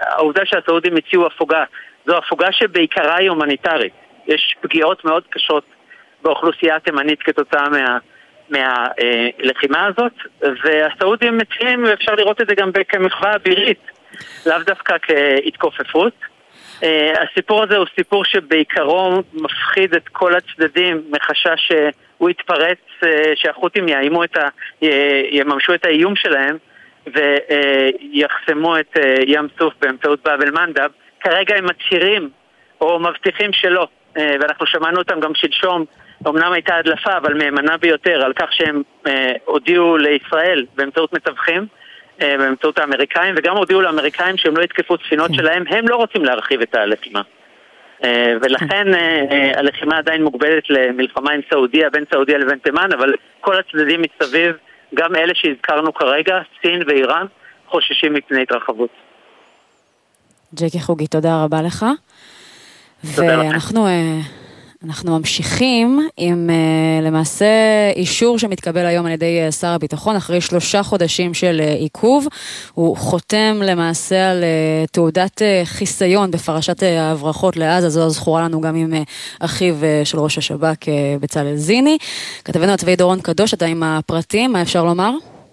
העובדה שהסעודים הציעו הפוגה, זו הפוגה שבעיקרה היא הומניטרית. יש פגיעות מאוד קשות באוכלוסייה התימנית כתוצאה מהלחימה הזאת, והסעודים מציעים, ואפשר לראות את זה גם כמחווה אבירית, לאו דווקא כהתכופפות. הסיפור הזה הוא סיפור שבעיקרו מפחיד את כל הצדדים מחשש שהוא יתפרץ, שהחות'ים יממשו את האיום שלהם ויחסמו את ים סוף באמצעות באב אל-מנדב. כרגע הם מצהירים או מבטיחים שלא, ואנחנו שמענו אותם גם שלשום, אמנם הייתה הדלפה אבל מהימנה ביותר, על כך שהם הודיעו לישראל באמצעות מתווכים, באמצעות האמריקאים, וגם הודיעו לאמריקאים שהם לא יתקפו ספינות שלהם. הם לא רוצים להרחיב את הלחימה, ולכן הלחימה עדיין מוגבלת למלחמה עם סעודיה, בין סעודיה לבין תימן, אבל כל הצדדים מסביב, גם אלה שהזכרנו כרגע, סין ואיראן, חוששים מפני התרחבות. ג'קי חוגי, תודה רבה לך. ואנחנו ממשיכים עם למעשה אישור שמתקבל היום על ידי שר הביטחון אחרי 3 חודשים של עיכוב. הוא חותם למעשה על תעודת חיסיון בפרשת ההברחות לעזה, זו זכורה לנו גם עם אחיו של ראש השב"כ בצלאל זיני. כתבנו הצבאי דורון קדוש, אתה עם הפרטים, מה אפשר לומר?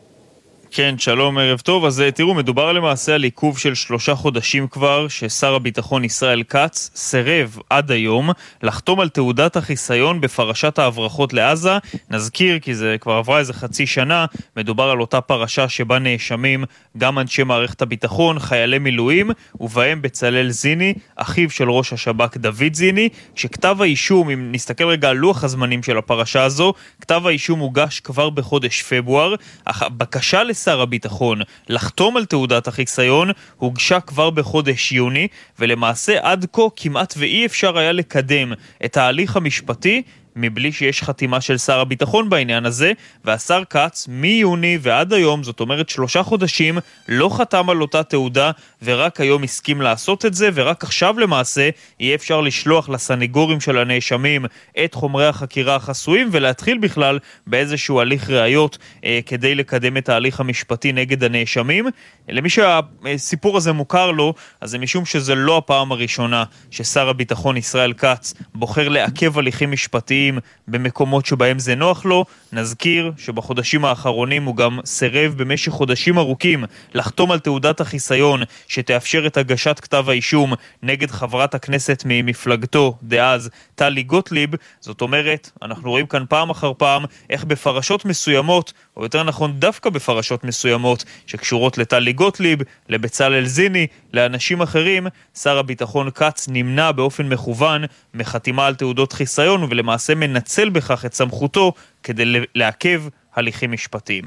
כן, שלום, ערב טוב. אז תראו, מדובר למעשה על עיכוב של 3 חודשים כבר, ששר הביטחון ישראל כץ סירב עד היום לחתום על תעודת החיסיון בפרשת ההברחות לעזה. נזכיר, כי זה כבר עברה איזה חצי שנה, מדובר על אותה פרשה שבה נאשמים גם אנשי מערכת הביטחון, חיילי מילואים, ובהם בצלאל זיני, אחיו של ראש השב"כ דוד זיני. שכתב האישום, אם נסתכל רגע על לוח הזמנים של הפרשה הזו, כתב האישום הוגש כבר בחודש פברואר, אך הבקשה שר הביטחון לחתום על תעודת החיסיון הוגשה כבר בחודש יוני, ולמעשה עד כה כמעט ואי אפשר היה לקדם את ההליך המשפטי מבלי שיש חתימה של שר הביטחון בעניין הזה, והשר כץ מיוני ועד היום, זאת אומרת 3 חודשים, לא חתם על אותה תעודה, ורק היום הסכים לעשות את זה, ורק עכשיו למעשה יהיה אפשר לשלוח לסניגורים של הנאשמים את חומרי החקירה החסויים, ולהתחיל בכלל באיזשהו הליך ראיות כדי לקדם את ההליך המשפטי נגד הנאשמים. למי שהסיפור הזה מוכר לו, אז זה משום שזה לא הפעם הראשונה ששר הביטחון ישראל כץ בוחר לעכב הליכים משפטיים במקומות שבהם זה נוח לו. נזכיר שבחודשים האחרונים הוא גם סירב במשך חודשים ארוכים לחתום על תעודת החיסיון שתאפשר את הגשת כתב האישום נגד חברת הכנסת ממפלגתו דאז טלי גוטליב. זאת אומרת, אנחנו רואים כאן פעם אחר פעם איך בפרשות מסוימות, או יותר נכון דווקא בפרשות מסוימות שקשורות לטלי גוטליב, לבצלאל זיני, לאנשים אחרים, שר הביטחון כץ נמנע באופן מכוון מחתימה על תעודות חיסיון, ולמעשה מנצל בכך את סמכותו כדי לעכב הליכים משפטיים.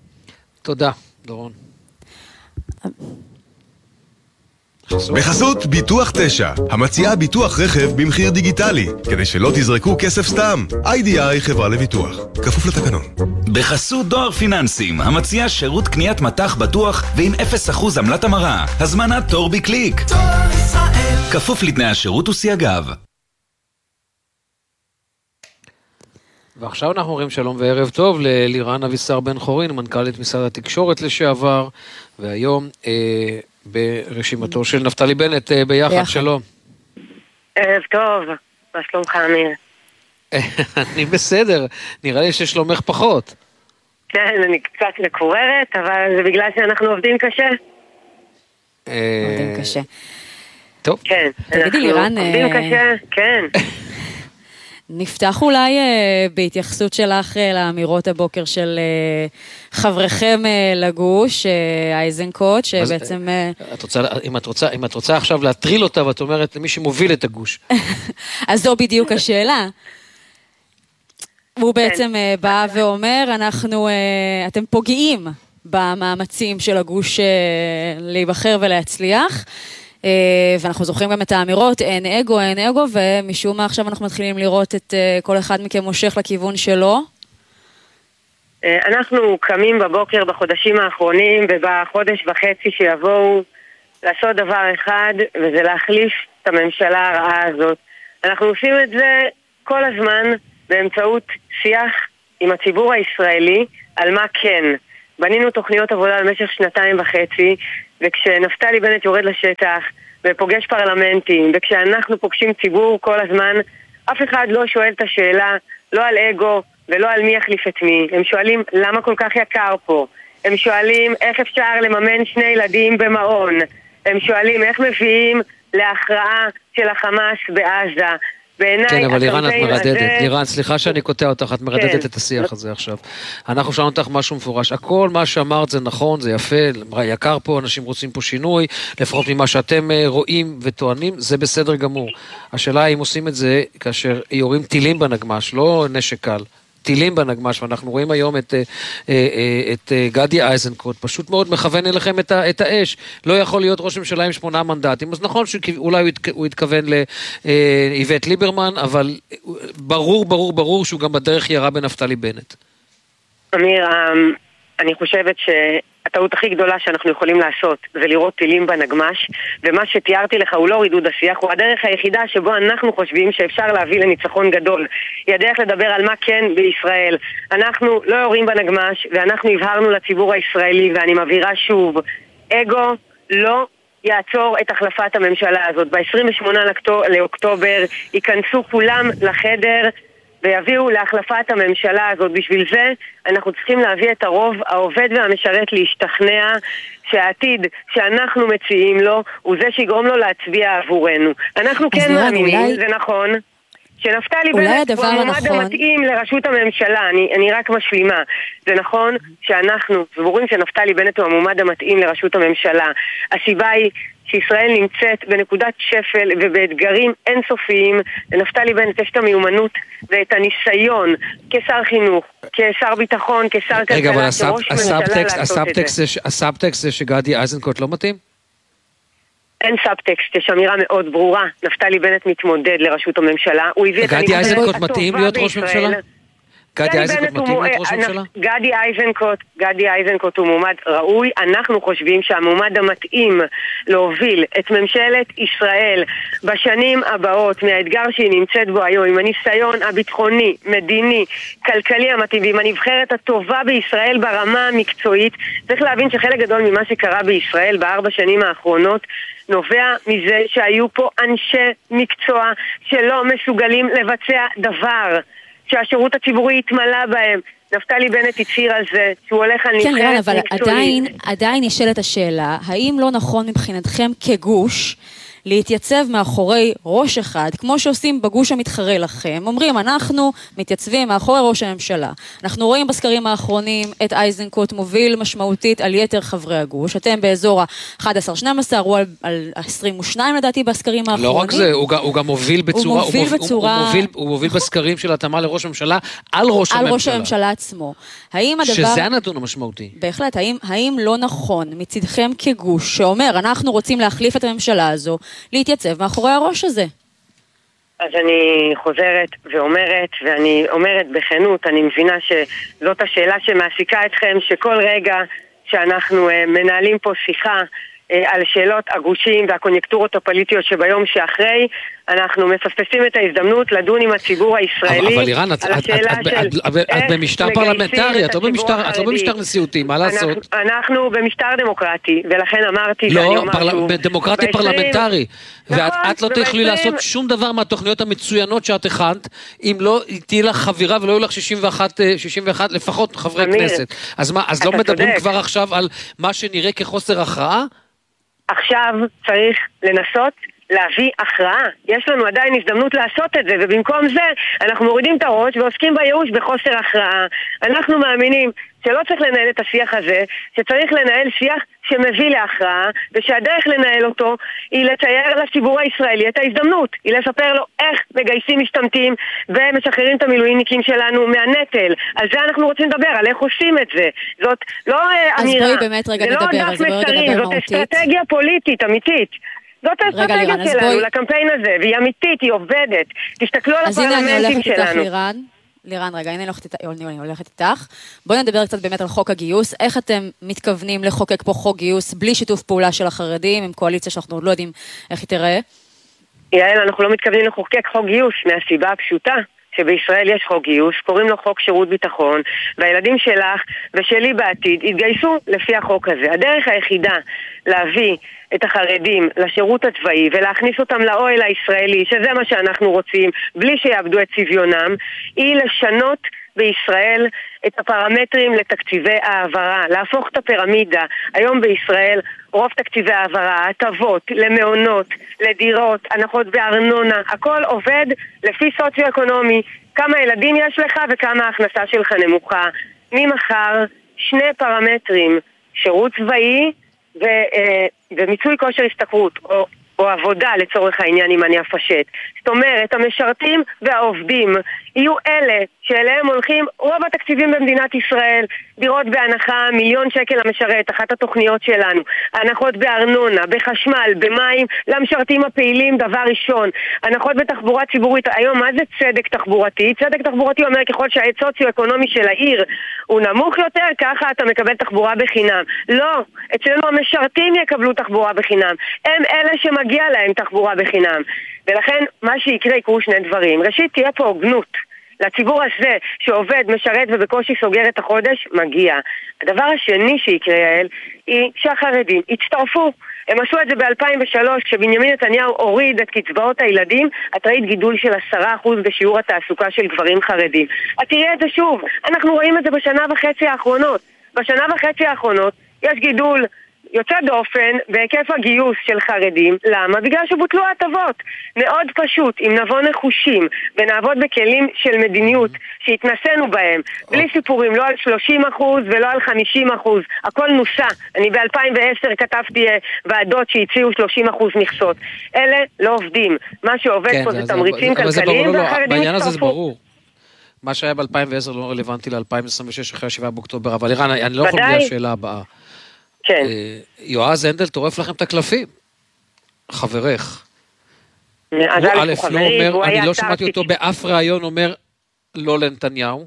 תודה, דורון. בחסות ביטוח 9, המציעה ביטוח רכב במחיר דיגיטלי, כדי שלא תזרקו כסף סתם. IDI חברה לביטוח, כפוף לתקנון. בחסות דואר פיננסים, המציעה שירות קניית מטח בטוח ועם 0% עמלת המרה. הזמנת תור בקליק. דואר ישראל. כפוף לתנאי השירות וסייגיו. ועכשיו אנחנו אומרים שלום וערב טוב ללירן אבישר בן חורין, מנכ"לית משרד התקשורת לשעבר, והיום ברשימתו של נפתלי בנט ביחד. שלום. ערב טוב, מה שלומך אמיר? אני בסדר, נראה לי ששלומך פחות. כן, אני קצת מקוררת, אבל זה בגלל שאנחנו עובדים קשה. עובדים קשה. טוב. כן, תגידי לירן, עובדים קשה, כן. נפתח אולי בהתייחסות שלך לאמירות הבוקר של חברכם לגוש, אייזנקוט, שבעצם... אם את רוצה עכשיו להטריל אותה, ואת אומרת למי שמוביל את הגוש. אז זו בדיוק השאלה. הוא בעצם בא ואומר, אתם פוגעים במאמצים של הגוש להיבחר ולהצליח, ואנחנו זוכרים גם את האמירות, אין אגו, ומשום מה עכשיו אנחנו מתחילים לראות את כל אחד מכם מושך לכיוון שלו. אנחנו קמים בבוקר בחודשים האחרונים ובחודש וחצי שיבואו לעשות דבר אחד, וזה להחליף את הממשלה הרעה הזאת. אנחנו עושים את זה כל הזמן באמצעות שיח עם הציבור הישראלי על מה כן. בנינו תוכניות עבודה במשך 2.5, וכשנפתלי בנט יורד לשטח ופוגש פרלמנטים, וכשאנחנו פוגשים ציבור כל הזמן, אף אחד לא שואל את השאלה, לא על אגו ולא על מי יחליף את מי. הם שואלים למה כל כך יקר פה. הם שואלים איך אפשר לממן 2 ילדים במעון. הם שואלים איך מביאים להכרעה של החמאס בעזה. כן, אבל לירן, את מרדדת. לירן, סליחה שאני קוטע אותך, את מרדדת את השיח הזה עכשיו. אנחנו שאלנו אותך משהו מפורש. הכל מה שאמרת זה נכון, זה יפה, יקר פה, אנשים רוצים פה שינוי, לפחות ממה שאתם רואים וטוענים, זה בסדר גמור. השאלה היא אם עושים את זה כאשר יורים טילים בנגמש, לא נשק קל. טילים בנגמש, ואנחנו רואים היום את גדי איזנקוט, פשוט מאוד מכוון אליכם את האש. לא יכול להיות ראש ממשלה עם 8 מנדטים, אז נכון שאולי הוא התכוון לאיווט ליברמן, אבל ברור שהוא גם בדרך ירה בנפתלי בנט. אמיר, אני חושבת שהטעות הכי גדולה שאנחנו יכולים לעשות זה לראות טילים בנגמש, ומה שתיארתי לך הוא לא רידוד השיח, הוא הדרך היחידה שבו אנחנו חושבים שאפשר להביא לניצחון גדול. היא הדרך לדבר על מה כן בישראל. אנחנו לא יורים בנגמש, ואנחנו הבהרנו לציבור הישראלי, ואני מבהירה שוב, אגו לא יעצור את החלפת הממשלה הזאת. ב-28 לאוקטובר ייכנסו כולם לחדר ויביאו להחלפת הממשלה הזאת. בשביל זה אנחנו צריכים להביא את הרוב העובד והמשרת להשתכנע שהעתיד שאנחנו מציעים לו הוא זה שיגרום לו להצביע עבורנו. אנחנו כן מאמינים, זה נכון, שנפתלי בנט הוא המועמד המתאים לראשות הממשלה. אני רק משלימה. זה נכון שאנחנו סבורים שנפתלי בנט הוא המועמד המתאים לראשות הממשלה. הסיבה היא שישראל נמצאת בנקודת שפל ובאתגרים אינסופיים. לנפתלי בנט יש את המיומנות ואת הניסיון כשר חינוך, כשר ביטחון, כשר כלכלה, רגע, אבל הסאבטקסט זה שגדי איזנקוט לא מתאים? אין סאבטקסט, יש אמירה מאוד ברורה. נפתלי בנט מתמודד לראשות הממשלה. גדי איזנקוט מתאים להיות ראש ממשלה? גדי איזנקוט מתאים להיות ראש ממשלה? גדי איזנקוט הוא מועמד ראוי. אנחנו חושבים שהמועמד המתאים להוביל את ממשלת ישראל בשנים הבאות מהאתגר שהיא נמצאת בו היום, עם הניסיון הביטחוני, מדיני, כלכלי המתאים, עם הנבחרת הטובה בישראל ברמה המקצועית. צריך להבין שחלק גדול ממה שקרה בישראל ב4 שנים האחרונות נובע מזה שהיו פה אנשי מקצוע שלא מסוגלים לבצע דבר, שהשירות הציבורי התמלא בהם. נפתלי בנט הצהיר על זה, שהוא הולך על נבחרת מקצועית. כן, אבל עדיין נשאלת השאלה, האם לא נכון מבחינתכם כגוש להתייצב מאחורי ראש אחד, כמו שעושים בגוש המתחרה לכם, אומרים, אנחנו מתייצבים מאחורי ראש הממשלה. אנחנו רואים בסקרים האחרונים את איזנקוט מוביל משמעותית על יתר חברי הגוש, אתם באזור ה-11-12, הוא על 22 לדעתי בסקרים האחרונים. לא רק זה, הוא גם מוביל בצורה, הוא מוביל בסקרים של התאמה לראש הממשלה, על ראש הממשלה. על ראש הממשלה עצמו. שזה הנתון המשמעותי. בהחלט, האם לא נכון מצדכם כגוש שאומר, אנחנו רוצים להחליף את הממשלה הזו, להתייצב מאחורי הראש הזה? אז אני חוזרת ואומרת, ואני אומרת בכנות, אני מבינה שזאת השאלה שמעסיקה אתכם, שכל רגע שאנחנו מנהלים פה שיחה על שאלות הגושים והקוניונקטורות הפוליטיות שביום שאחרי, אנחנו מפספסים את ההזדמנות לדון עם הציבור הישראלי. אבל אירן, את במשטר פרלמנטרי, את לא במשטר נשיאותי, מה לעשות? אנחנו במשטר דמוקרטי, ולכן אמרתי, לא, דמוקרטי פרלמנטרי, ואת לא תוכלי לעשות שום דבר מהתוכניות המצוינות שאת הכנת, אם לא תהיה לך חבירה ולא יהיו לך 61 לפחות חברי כנסת. אז לא מדברים כבר עכשיו על מה שנראה כחוסר הכרעה? עכשיו צריך לנסות להביא הכרעה. יש לנו עדיין הזדמנות לעשות את זה, ובמקום זה אנחנו מורידים את הראש ועוסקים בייאוש בחוסר הכרעה. אנחנו מאמינים שלא צריך לנהל את השיח הזה, שצריך לנהל שיח שמביא להכרעה, ושהדרך לנהל אותו היא לצייר לציבור הישראלי את ההזדמנות, היא לספר לו איך מגייסים משתמטים ומשחררים את המילואיניקים שלנו מהנטל. על זה אנחנו רוצים לדבר, על איך עושים את זה. זאת לא אמירה, אז בואי באמת רגע נדבר, אז בואי רגע נדבר מהותית. זאת אסטרטגיה פוליטית, אמיתית. זאת האסטרטגיה שלנו לקמפיין הזה, והיא אמיתית, היא עובדת. תסתכלו על הפרלמנטים שלנו. לירן, רגע, אני הולכת איתך. בואי נדבר קצת באמת על חוק הגיוס. איך אתם מתכוונים לחוקק פה חוק גיוס בלי שיתוף פעולה של החרדים, עם קואליציה שאנחנו עוד לא יודעים איך היא תראה? יעל, אנחנו לא מתכוונים לחוקק חוק גיוס מהסיבה הפשוטה שבישראל יש חוק גיוס, קוראים לו חוק שירות ביטחון, והילדים שלך ושלי בעתיד יתגייסו לפי החוק הזה. הדרך היחידה להביא את החרדים לשירות הצבאי ולהכניס אותם לאוהל הישראלי, שזה מה שאנחנו רוצים, בלי שיאבדו את צביונם, היא לשנות בישראל את הפרמטרים לתקציבי העברה, להפוך את הפירמידה. היום בישראל רוב תקציבי העברה, הטבות, למעונות, לדירות, הנחות בארנונה, הכל עובד לפי סוציו-אקונומי, כמה ילדים יש לך וכמה ההכנסה שלך נמוכה. ממחר שני פרמטרים, שירות צבאי ומיצוי כושר השתכרות, או עבודה לצורך העניין אם אני אפשט. זאת אומרת, המשרתים והעובדים יהיו אלה שאליהם הולכים רוב התקציבים במדינת ישראל. דירות בהנחה, 1,000,000 שקל למשרת, אחת התוכניות שלנו. הנחות בארנונה, בחשמל, במים, למשרתים הפעילים דבר ראשון. הנחות בתחבורה ציבורית. היום מה זה צדק תחבורתי? צדק תחבורתי אומר ככל שהסוציו-אקונומי של העיר הוא נמוך יותר, ככה אתה מקבל תחבורה בחינם. לא, אצלנו המשרתים יקבלו תחבורה בחינם. הם אלה שמגיע להם תחבורה בחינם. ולכן מה שיקרה יקרו שני דברים. ראשית, תהיה פה הוגנות. לציבור הזה שעובד, משרת ובקושי סוגר את החודש, מגיע. הדבר השני שיקרה, יעל, היא שהחרדים יצטרפו. הם עשו את זה ב-2003, כשבנימין נתניהו הוריד את קצבאות הילדים, את ראית גידול של 10% בשיעור התעסוקה של גברים חרדים. את תראי את זה שוב. אנחנו רואים את זה בשנה וחצי האחרונות. בשנה וחצי האחרונות יש גידול יוצא דופן בהיקף הגיוס של חרדים. למה? בגלל שבוטלו ההטבות. מאוד פשוט, אם נבוא נחושים ונעבוד בכלים של מדיניות שהתנסינו בהם, בלי סיפורים, לא על 30% ולא על 50%, הכל נוסה. אני ב-2010 כתבתי ועדות שהציעו 30% מכסות. אלה לא עובדים. מה שעובד פה זה תמריצים כלכליים, והחרדים בעניין הזה זה ברור. מה שהיה ב-2010 לא רלוונטי ל-2026 אחרי 7 באוקטובר, אבל אירן, אני לא יכול בלי השאלה הבאה. כן. יועז הנדל טורף לכם את הקלפים, חברך. הוא א' לא אומר, אני לא שמעתי אותו באף ראיון אומר לא לנתניהו,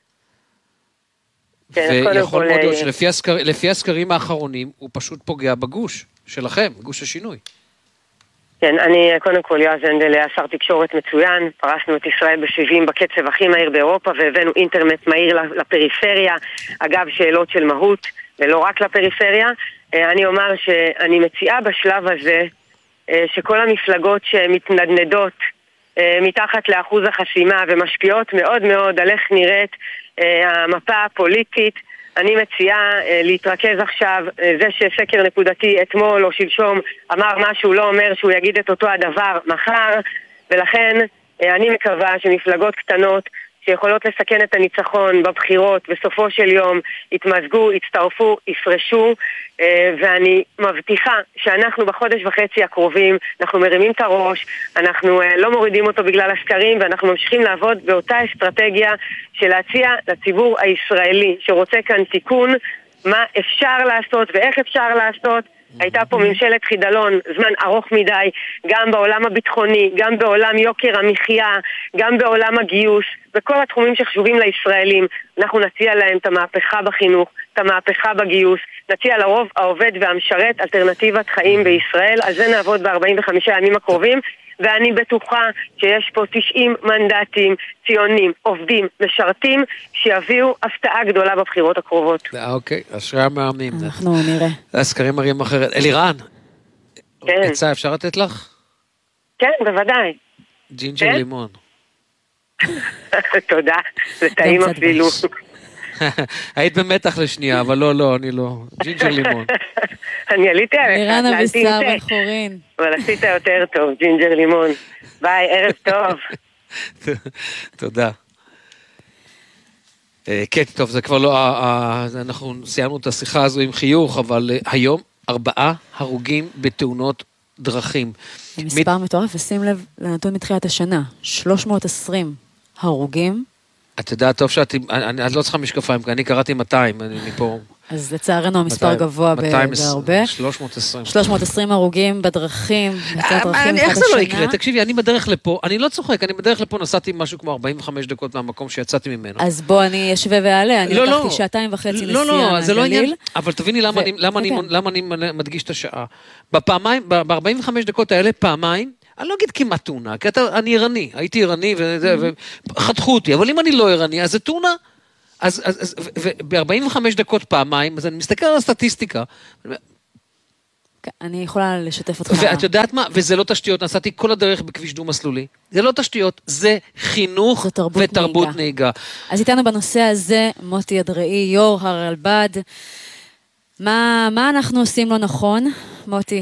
ויכול מאוד להיות שלפי הסקרים האחרונים הוא פשוט פוגע בגוש שלכם, גוש השינוי. כן, אני קודם כל יועז הנדל היה שר תקשורת מצוין, פרסנו את ישראל בסיבים בקצב הכי מהיר באירופה והבאנו אינטרנט מהיר לפריפריה, אגב שאלות של מהות ולא רק לפריפריה. אני אומר שאני מציעה בשלב הזה שכל המפלגות שמתנדנדות מתחת לאחוז החסימה ומשפיעות מאוד מאוד על איך נראית המפה הפוליטית, אני מציעה להתרכז עכשיו. זה שסקר נקודתי אתמול או שלשום אמר משהו לא אומר שהוא יגיד את אותו הדבר מחר, ולכן אני מקווה שמפלגות קטנות שיכולות לסכן את הניצחון בבחירות בסופו של יום יתמזגו, יצטרפו, יפרשו, ואני מבטיחה שאנחנו בחודש וחצי הקרובים אנחנו מרימים את הראש, אנחנו לא מורידים אותו בגלל הסקרים, ואנחנו ממשיכים לעבוד באותה אסטרטגיה של להציע לציבור הישראלי שרוצה כאן תיקון מה אפשר לעשות ואיך אפשר לעשות. הייתה פה ממשלת חידלון זמן ארוך מדי, גם בעולם הביטחוני, גם בעולם יוקר המחיה, גם בעולם הגיוס, בכל התחומים שחשובים לישראלים. אנחנו נציע להם את המהפכה בחינוך, את המהפכה בגיוס, נציע לרוב העובד והמשרת אלטרנטיבת חיים בישראל. על זה נעבוד ב-45 ימים הקרובים, ואני בטוחה שיש פה 90 מנדטים ציונים, עובדים, משרתים, שיביאו הפתעה גדולה בבחירות הקרובות. אוקיי, אשרי המאמנים. אנחנו נראה. הסקרים מראים אחרת. אלירן, עצה אפשר לתת לך? כן, בוודאי. ג'ינג'ר לימון. תודה, זה טעים אפילו. היית במתח לשנייה, אבל לא, אני לא. ג'ינג'ר לימון. אני עליתי עליך. לירן אבישר בן חורין. אבל עשית יותר טוב, ג'ינג'ר לימון. ביי, ערב טוב. תודה. כן, טוב, זה כבר לא, אנחנו סיימנו את השיחה הזו עם חיוך, אבל היום 4 הרוגים בתאונות דרכים. זה מספר מטורף, ושים לב לנתון מתחילת השנה, 320 הרוגים. את יודעת טוב שאת לא צריכה משקפיים, כי אני קראתי 200, אני מפה. אז לצערנו המספר גבוה בהרבה. 320 הרוגים בדרכים, איך זה לא יקרה? תקשיבי, אני בדרך לפה, אני לא צוחק, אני בדרך לפה נסעתי משהו כמו 45 דקות מהמקום שיצאתי ממנו. אז בוא אני אשווה ועלה, אני לקחתי 2.5 נסיעה לא, זה לא עניין, מהגליל. אבל תביני למה אני מדגיש את השעה. ב-45 דקות האלה, פעמיים, אני לא אגיד כמעט תאונה, כי אני ערני, הייתי ערני וחתכו אותי, אבל אם אני לא ערני, אז זה תאונה. אז ב-45 דקות פעמיים, אז אני מסתכל על הסטטיסטיקה. אני יכולה לשתף אותך. ואת יודעת מה? וזה לא תשתיות, נסעתי כל הדרך בכביש דו-מסלולי. זה לא תשתיות, זה חינוך ותרבות נהיגה. אז איתנו בנושא הזה, מוטי אדראי, יו"ר הרלב"ד. מה אנחנו עושים לא נכון, מוטי?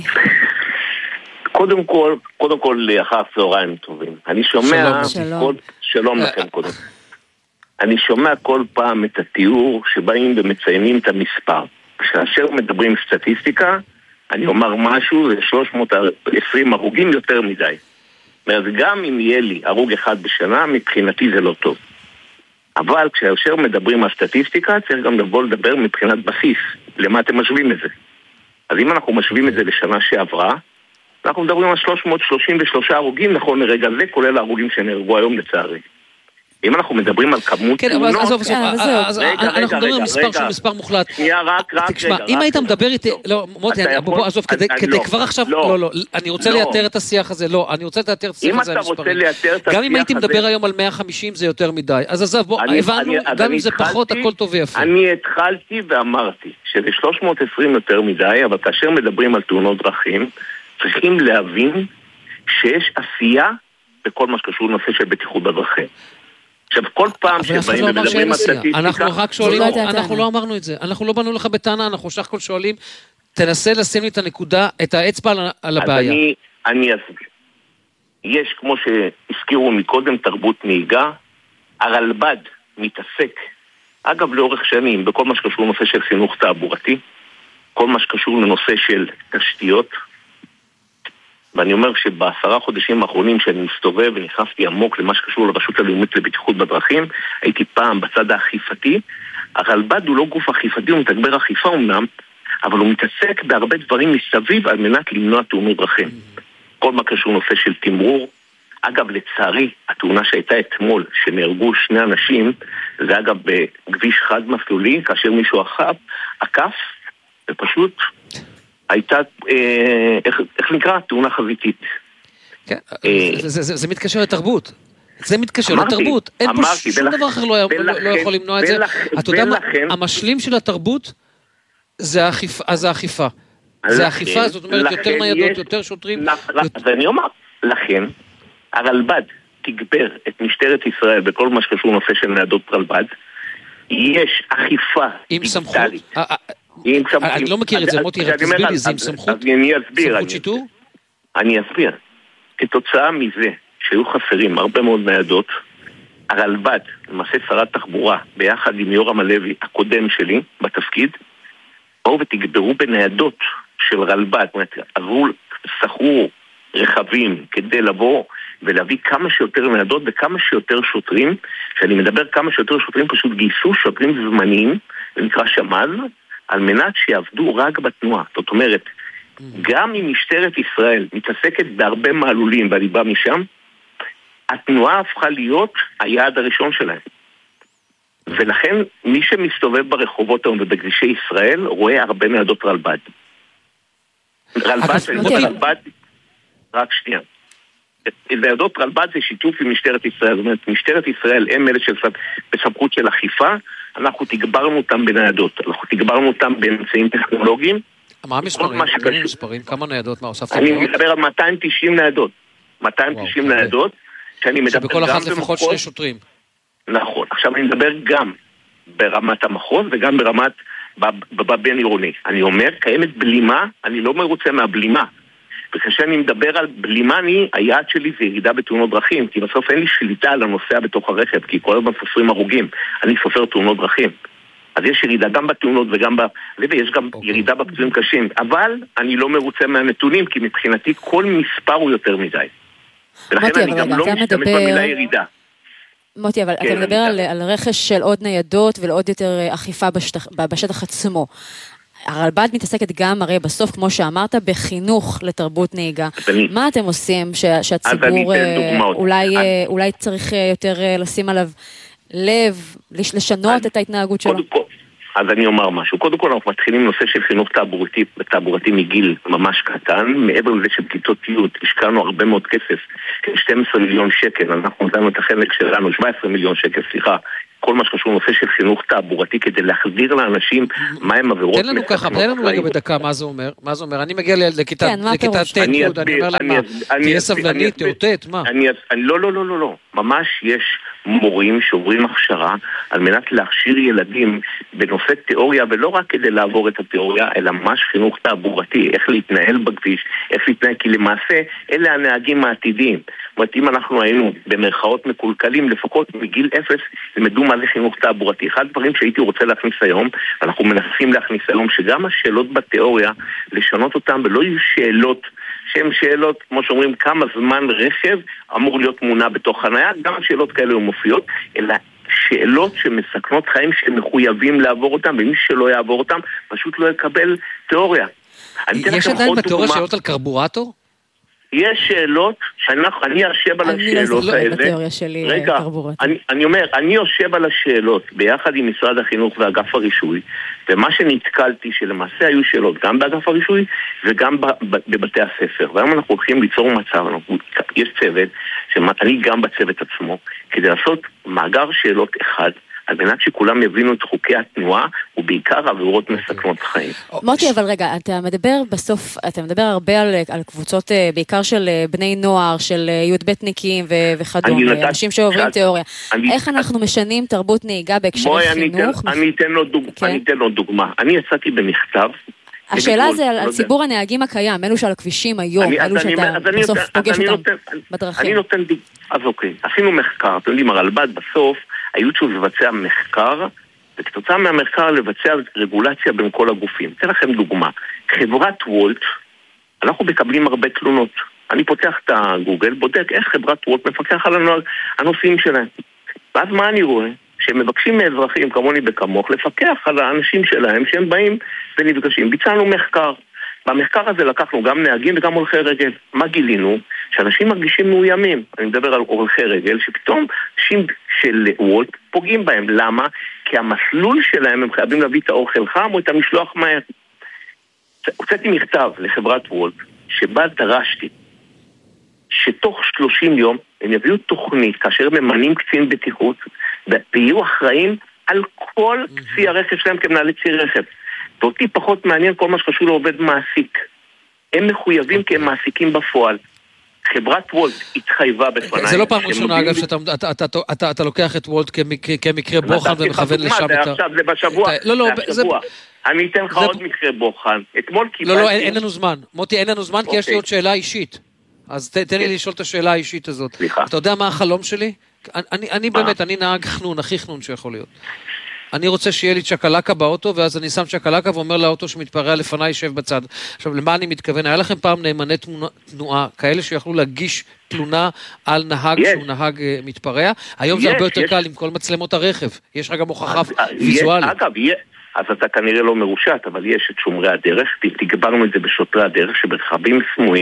קודם כל, אחר צהריים טובים. אני שומע... שלום לכם קודם. אני שומע כל פעם את התיאור שבאים ומציינים את המספר. כאשר מדברים סטטיסטיקה, אני אומר משהו, זה 320 הרוגים יותר מדי. אז גם אם יהיה לי הרוג אחד בשנה, מבחינתי זה לא טוב. אבל כאשר מדברים על סטטיסטיקה, צריך גם לבוא לדבר מבחינת בסיס. למה אתם משווים את זה? אז אם אנחנו משווים את זה לשנה שעברה, אנחנו מדברים על 333 הרוגים, נכון לרגע זה, כולל ההרוגים שנהרגו היום לצערי. אם אנחנו מדברים על כמות תאונות... כן, אבל עזוב, אנחנו מדברים על מספר שהוא מספר מוחלט. שנייה, רק. תשמע, אם היית מדבר איתי... לא, מוטי, בוא, עזוב, כדי כבר עכשיו... לא, אני רוצה לייתר את השיח הזה, לא, אני רוצה לייתר את השיח הזה על מספרים. גם אם הייתי מדבר היום על 150 זה יותר מדי. אז עזוב, בוא, הבנו, גם אם זה פחות, הכל טוב ויפה. אני התחלתי ואמרתי שזה 320 יותר מדי, אבל כאשר מדברים על תאונות דרכים, צריכים להבין שיש עשייה בכל מה שקשור לנושא של בטיחות בדרכים. עכשיו, כל פעם שבאים ומדברים על סטטיסטיקה... אנחנו רק שואלים, אנחנו לא אמרנו את זה. אנחנו לא באנו לך בטענה, אנחנו שך כל שואלים, תנסה לשים לי את הנקודה, את האצבע על הבעיה. אז אני אסביר. יש, כמו שהזכירו מקודם, תרבות נהיגה. הרלב"ד מתעסק, אגב, לאורך שנים, בכל מה שקשור לנושא של חינוך תעבורתי, כל מה שקשור לנושא של תשתיות, ואני אומר שב10 חודשים האחרונים שאני מסתובב ונכנסתי עמוק למה שקשור לרשות הלאומית לבטיחות בדרכים, הייתי פעם בצד האכיפתי. הרלב"ד הוא לא גוף אכיפתי, הוא מתגבר אכיפה אמנם, אבל הוא מתעסק בהרבה דברים מסביב על מנת למנוע תאונות דרכים. כל מה קשור נושא של תמרור. אגב, לצערי, התאונה שהייתה אתמול, שנהרגו 2 אנשים, זה אגב בכביש חד מסלולי, כאשר מישהו עקף, ופשוט... הייתה, איך נקרא? תאונה חזיתית. כן, זה מתקשר לתרבות. זה מתקשר לתרבות. אין פה שום דבר אחר לא יכול למנוע את זה. אתה יודע מה? המשלים של התרבות זה האכיפה. זה האכיפה, זאת אומרת, יותר ניידות, יותר שוטרים. אז אני אומר, לכן, הרלב"ד תגבר את משטרת ישראל בכל מה שקשור נושא של ניידות רלב"ד. יש אכיפה דיגיטלית. אני לא מכיר את זה, מוטי, רק תסביר לי, זה עם סמכות שיטור? אני אסביר. כתוצאה מזה שהיו חסרים הרבה מאוד ניידות, הרלב"ד, למעשה שרת תחבורה, ביחד עם יורם הלוי, הקודם שלי, בתפקיד, באו ותגברו בניידות של רלב"ד, עברו, שכרו רכבים כדי לבוא ולהביא כמה שיותר ניידות וכמה שיותר שוטרים. כשאני מדבר כמה שיותר שוטרים, פשוט גייסו שוטרים זמניים, זה נקרא שמז, על מנת שיעבדו רק בתנועה. זאת אומרת, גם אם משטרת ישראל מתעסקת בהרבה מעלולים ואני בא משם, התנועה הפכה להיות היעד הראשון שלהם. ולכן מי שמסתובב ברחובות היום ובכבישי ישראל רואה הרבה ניידות רלב"ד. רלב"ד, רק שנייה. ניידות רלב"ד זה שיתוף עם משטרת ישראל. זאת אומרת, משטרת ישראל הם אלה בסמכות של אכיפה, אנחנו תגברנו אותם בניידות, אנחנו תגברנו אותם באמצעים טכנולוגיים. מה המספרים? כמה ניידות? מה הוספת? אני מדבר על 290 ניידות. 290 ניידות, שאני מדבר שבכל אחת לפחות 2 שוטרים. נכון. עכשיו אני מדבר גם ברמת המחוז וגם ברמת בבין עירוני. אני אומר, קיימת בלימה, אני לא מרוצה מהבלימה. וכשאני מדבר על בלימה, היעד שלי זה ירידה בתאונות דרכים, כי בסוף אין לי שליטה על הנוסע בתוך הרכב, כי כל הזמן סופרים הרוגים, אני סופר תאונות דרכים. אז יש ירידה גם בתאונות וגם ויש גם ירידה בפצועים קשים, אבל אני לא מרוצה מהנתונים, כי מבחינתי כל מספר הוא יותר מדי. ולכן אני גם לא משתמש במילה ירידה. מוטי, אבל אתה מדבר על רכש של עוד ניידות ולעוד יותר אכיפה בשטח עצמו. הרלב"ד מתעסקת גם, הרי בסוף, כמו שאמרת, בחינוך לתרבות נהיגה. מה אתם עושים שהציבור אולי צריך יותר לשים עליו לב, לשנות את ההתנהגות שלו? אז אני אומר משהו. קודם כל אנחנו מתחילים נושא של חינוך תעבורתי מגיל ממש קטן. מעבר לזה שבכיתות י' השקענו הרבה מאוד כסף, 12 מיליון שקל, אנחנו נתנו את החלק שלנו, 17 מיליון שקל, סליחה. כל מה שקשור נושא של חינוך תעבורתי כדי להחזיר לאנשים מה הם עבירות. תן לנו ככה, תן לנו רגע בדקה מה זה אומר. מה זה אומר? אני מגיע לכיתה ט', אני אומר להם מה, תהיה סבלני, תאותת, מה? לא. ממש יש מורים שעוברים הכשרה על מנת להכשיר ילדים בנושא תיאוריה, ולא רק כדי לעבור את התיאוריה, אלא ממש חינוך תעבורתי, איך להתנהל בכביש, איך להתנהל, כי למעשה אלה הנהגים העתידיים. זאת אומרת, אם אנחנו היינו במרכאות מקולקלים, לפחות מגיל 0, למדו מה זה חינוך תעבורתי. אחד הדברים שהייתי רוצה להכניס היום, אנחנו מנסים להכניס היום, שגם השאלות בתיאוריה, לשנות אותן, ולא יהיו שאלות שהן שאלות, כמו שאומרים, כמה זמן רכב אמור להיות מונע בתוך חניה, גם שאלות כאלה מופיעות, אלא שאלות שמסכנות חיים שמחויבים לעבור אותם, ומי שלא יעבור אותם פשוט לא יקבל תיאוריה. יש עדיין בתיאוריה שאלות על קרבורטור? יש שאלות שאני יושב על השאלות האלה. רגע, אני אומר, אני יושב על השאלות ביחד עם משרד החינוך ואגף הרישוי, ומה שנתקלתי שלמעשה היו שאלות גם באגף הרישוי וגם בבתי הספר. והיום אנחנו הולכים ליצור מצב, יש צוות, שאני גם בצוות עצמו, כדי לעשות מאגר שאלות אחד, על מנת שכולם יבינו את חוקי התנועה, ובעיקר עבירות מסכנות חיים. מוטי, אבל רגע, אתה מדבר הרבה על קבוצות, בעיקר של בני נוער, של י"בניקים וכדומה, אנשים שעוברים תיאוריה. איך אנחנו משנים תרבות נהיגה בהקשר חינוך? אני אתן לו דוגמה. אני יצאתי במכתב, השאלה זה על ציבור הנהגים הקיים, אלו שעל הכבישים היום, אלו שאתה בסוף פוגש אותם בדרכים. אני נותן דוגמה, אז אוקיי, עשינו מחקר, אתם יודעים, הרלב"ד בסוף, היו שהוא לבצע מחקר, וכתוצאה מהמחקר לבצע רגולציה בין כל הגופים. אתן לכם דוגמה, חברת וולט, אנחנו מקבלים הרבה תלונות. אני פותח את הגוגל, בודק איך חברת וולט מפקח על הנושאים שלהם. ואז מה אני רואה? שהם מבקשים מאזרחים כמוני וכמוך לפקח על האנשים שלהם שהם באים ונפגשים. ביצענו מחקר. במחקר הזה לקחנו גם נהגים וגם הולכי רגל. מה גילינו? שאנשים מרגישים מאוימים. אני מדבר על הולכי רגל, שפתאום אנשים של וולט פוגעים בהם. למה? כי המסלול שלהם הם חייבים להביא את האוכל חם או את המשלוח מהר. הוצאתי מכתב לחברת וולט, שבה דרשתי שתוך 30 יום הם יביאו תוכנית כאשר ממנים קצין בטיחות ויהיו אחראים על כל צי הרכב שלהם כמנהלי צי רכב. ואותי פחות מעניין כל מה שקשור לעובד מעסיק. הם מחויבים כי הם מעסיקים בפועל. חברת וולט התחייבה בפניי. זה לא פעם ראשונה אגב שאתה לוקח את וולט כמקרה בוחן ומכוון לשם את ה... עכשיו זה בשבוע. אני אתן לך עוד מקרה בוחן. אתמול קיבלתי... לא, אין לנו זמן. מוטי, אין לנו זמן כי יש לי עוד שאלה אישית. אז תן לי לשאול את השאלה האישית הזאת. אתה יודע מה החלום שלי? אני באמת, אני נהג חנון, הכי חנון שיכול להיות. אני רוצה שיהיה לי צ'קלקה באוטו, ואז אני שם צ'קלקה ואומר לאוטו שמתפרע לפניי, ישב בצד. עכשיו, למה אני מתכוון? היה לכם פעם נאמני תנועה, כאלה שיכולו להגיש תלונה על נהג שהוא נהג מתפרע? היום זה הרבה יותר קל עם כל מצלמות הרכב. יש רק גם הוכחה ויזואלית. אגב, אז אתה כנראה לא מרושת, אבל יש את שומרי הדרך, תגברנו את זה בשוטרי הדרך, שברכבים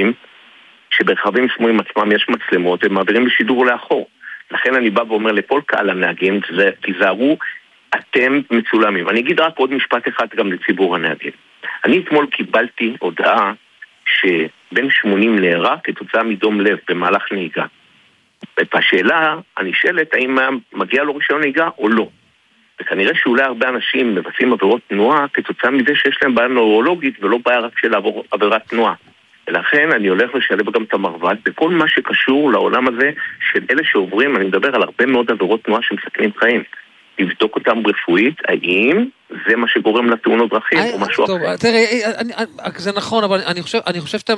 סמויים עצמם יש מצלמות, הם מעבירים בשידור לאחור. לכן אני בא ואומר לכל קהל הנהגים, תיזהרו, אתם מצולמים. אני אגיד רק עוד משפט אחד גם לציבור הנהגים. אני אתמול קיבלתי הודעה שבין 80 להירה כתוצאה מדום לב במהלך נהיגה. והשאלה, אני שאלת האם מגיע לו רישיון נהיגה או לא. וכנראה שאולי הרבה אנשים מבצעים עבירות תנועה כתוצאה מזה שיש להם בעיה נוירולוגית ולא בעיה רק של עבירת תנועה. ולכן אני הולך לשלב גם את המרב"ד בכל מה שקשור לעולם הזה של אלה שעוברים, אני מדבר על הרבה מאוד עבירות תנועה שמסכנים חיים. לבדוק אותם רפואית, האם זה מה שגורם לתאונות דרכים או משהו אחר. תראה, זה נכון, אבל אני חושב שאתם,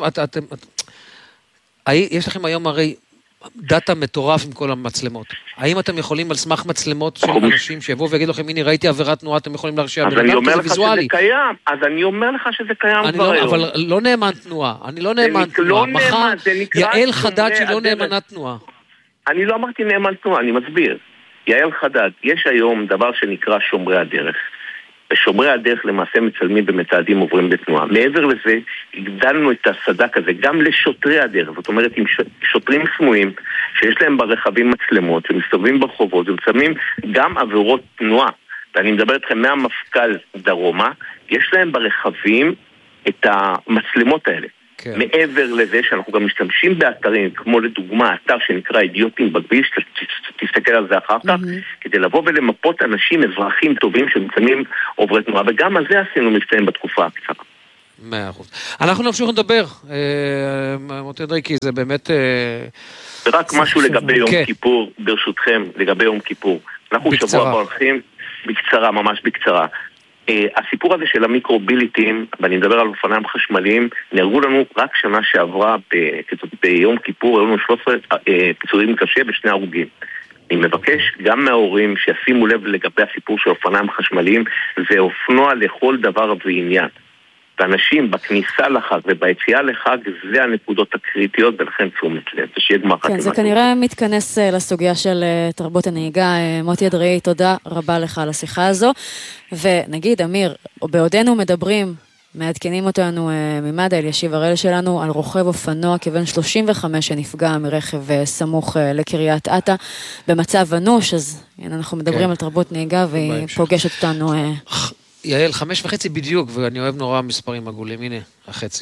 יש לכם היום הרי דאטה מטורף עם כל המצלמות. האם אתם יכולים על סמך מצלמות של אנשים שיבואו ויגידו לכם, הנה ראיתי עבירת תנועה, אתם יכולים להרשיע? אז אני אומר לך שזה קיים, כבר היום. אבל לא נאמן תנועה, אני לא נאמן תנועה. מחר יעל חדד שלא נאמנת תנועה. אני לא אמרתי נאמן תנועה, אני מסביר. יעל חדד, יש היום דבר שנקרא שומרי הדרך. ושומרי הדרך למעשה מצלמים ומתעדים עוברים בתנועה. מעבר לזה, הגדלנו את הסדק הזה גם לשוטרי הדרך. זאת אומרת, עם שוטרים סמויים, שיש להם ברכבים מצלמות, שמסתובבים ברחובות, ומצלמים גם עבירות תנועה. ואני מדבר איתכם מהמפכ"ל דרומה, יש להם ברכבים את המצלמות האלה. כן. מעבר לזה שאנחנו גם משתמשים באתרים, כמו לדוגמה אתר שנקרא אידיוטים בכביש, תסתכל על זה אחר כך, כדי לבוא ולמפות אנשים, אזרחים טובים שמצלמים עוברי תנועה, וגם על זה עשינו מבצעים בתקופה הקצרה. 100%. אנחנו נמשיך לדבר, מוטי אדרעי, זה באמת... ורק משהו לגבי יום כיפור, ברשותכם, לגבי יום כיפור. אנחנו שבוע הולכים, בקצרה, ממש בקצרה. הסיפור הזה של המיקרוביליטים, ואני מדבר על אופניים חשמליים, נהרגו לנו רק שנה שעברה ביום כיפור, היו לנו 13 פיצועים קשה ושני הרוגים. אני מבקש גם מההורים שישימו לב לגבי הסיפור של אופניים חשמליים, זה אופנוע לכל דבר ועניין. ואנשים בכניסה לחג וביציאה לחג זה הנקודות הקריטיות, ולכן תשומת לב, שיהיה גמר חתימה. כן, זה כנראה מתכנס לסוגיה של תרבות הנהיגה. מוטי אדרעי, תודה רבה לך על השיחה הזו. ונגיד, אמיר, בעודנו מדברים, מעדכנים אותנו ממד"א אלישיב הראל שלנו על רוכב אופנוע כבן 35 שנפגע מרכב סמוך לקריית אתא במצב אנוש, אז הנה אנחנו מדברים על תרבות נהיגה והיא פוגשת אותנו... יעל, 5.5 בדיוק, ואני אוהב נורא מספרים עגולים, הנה, החצי.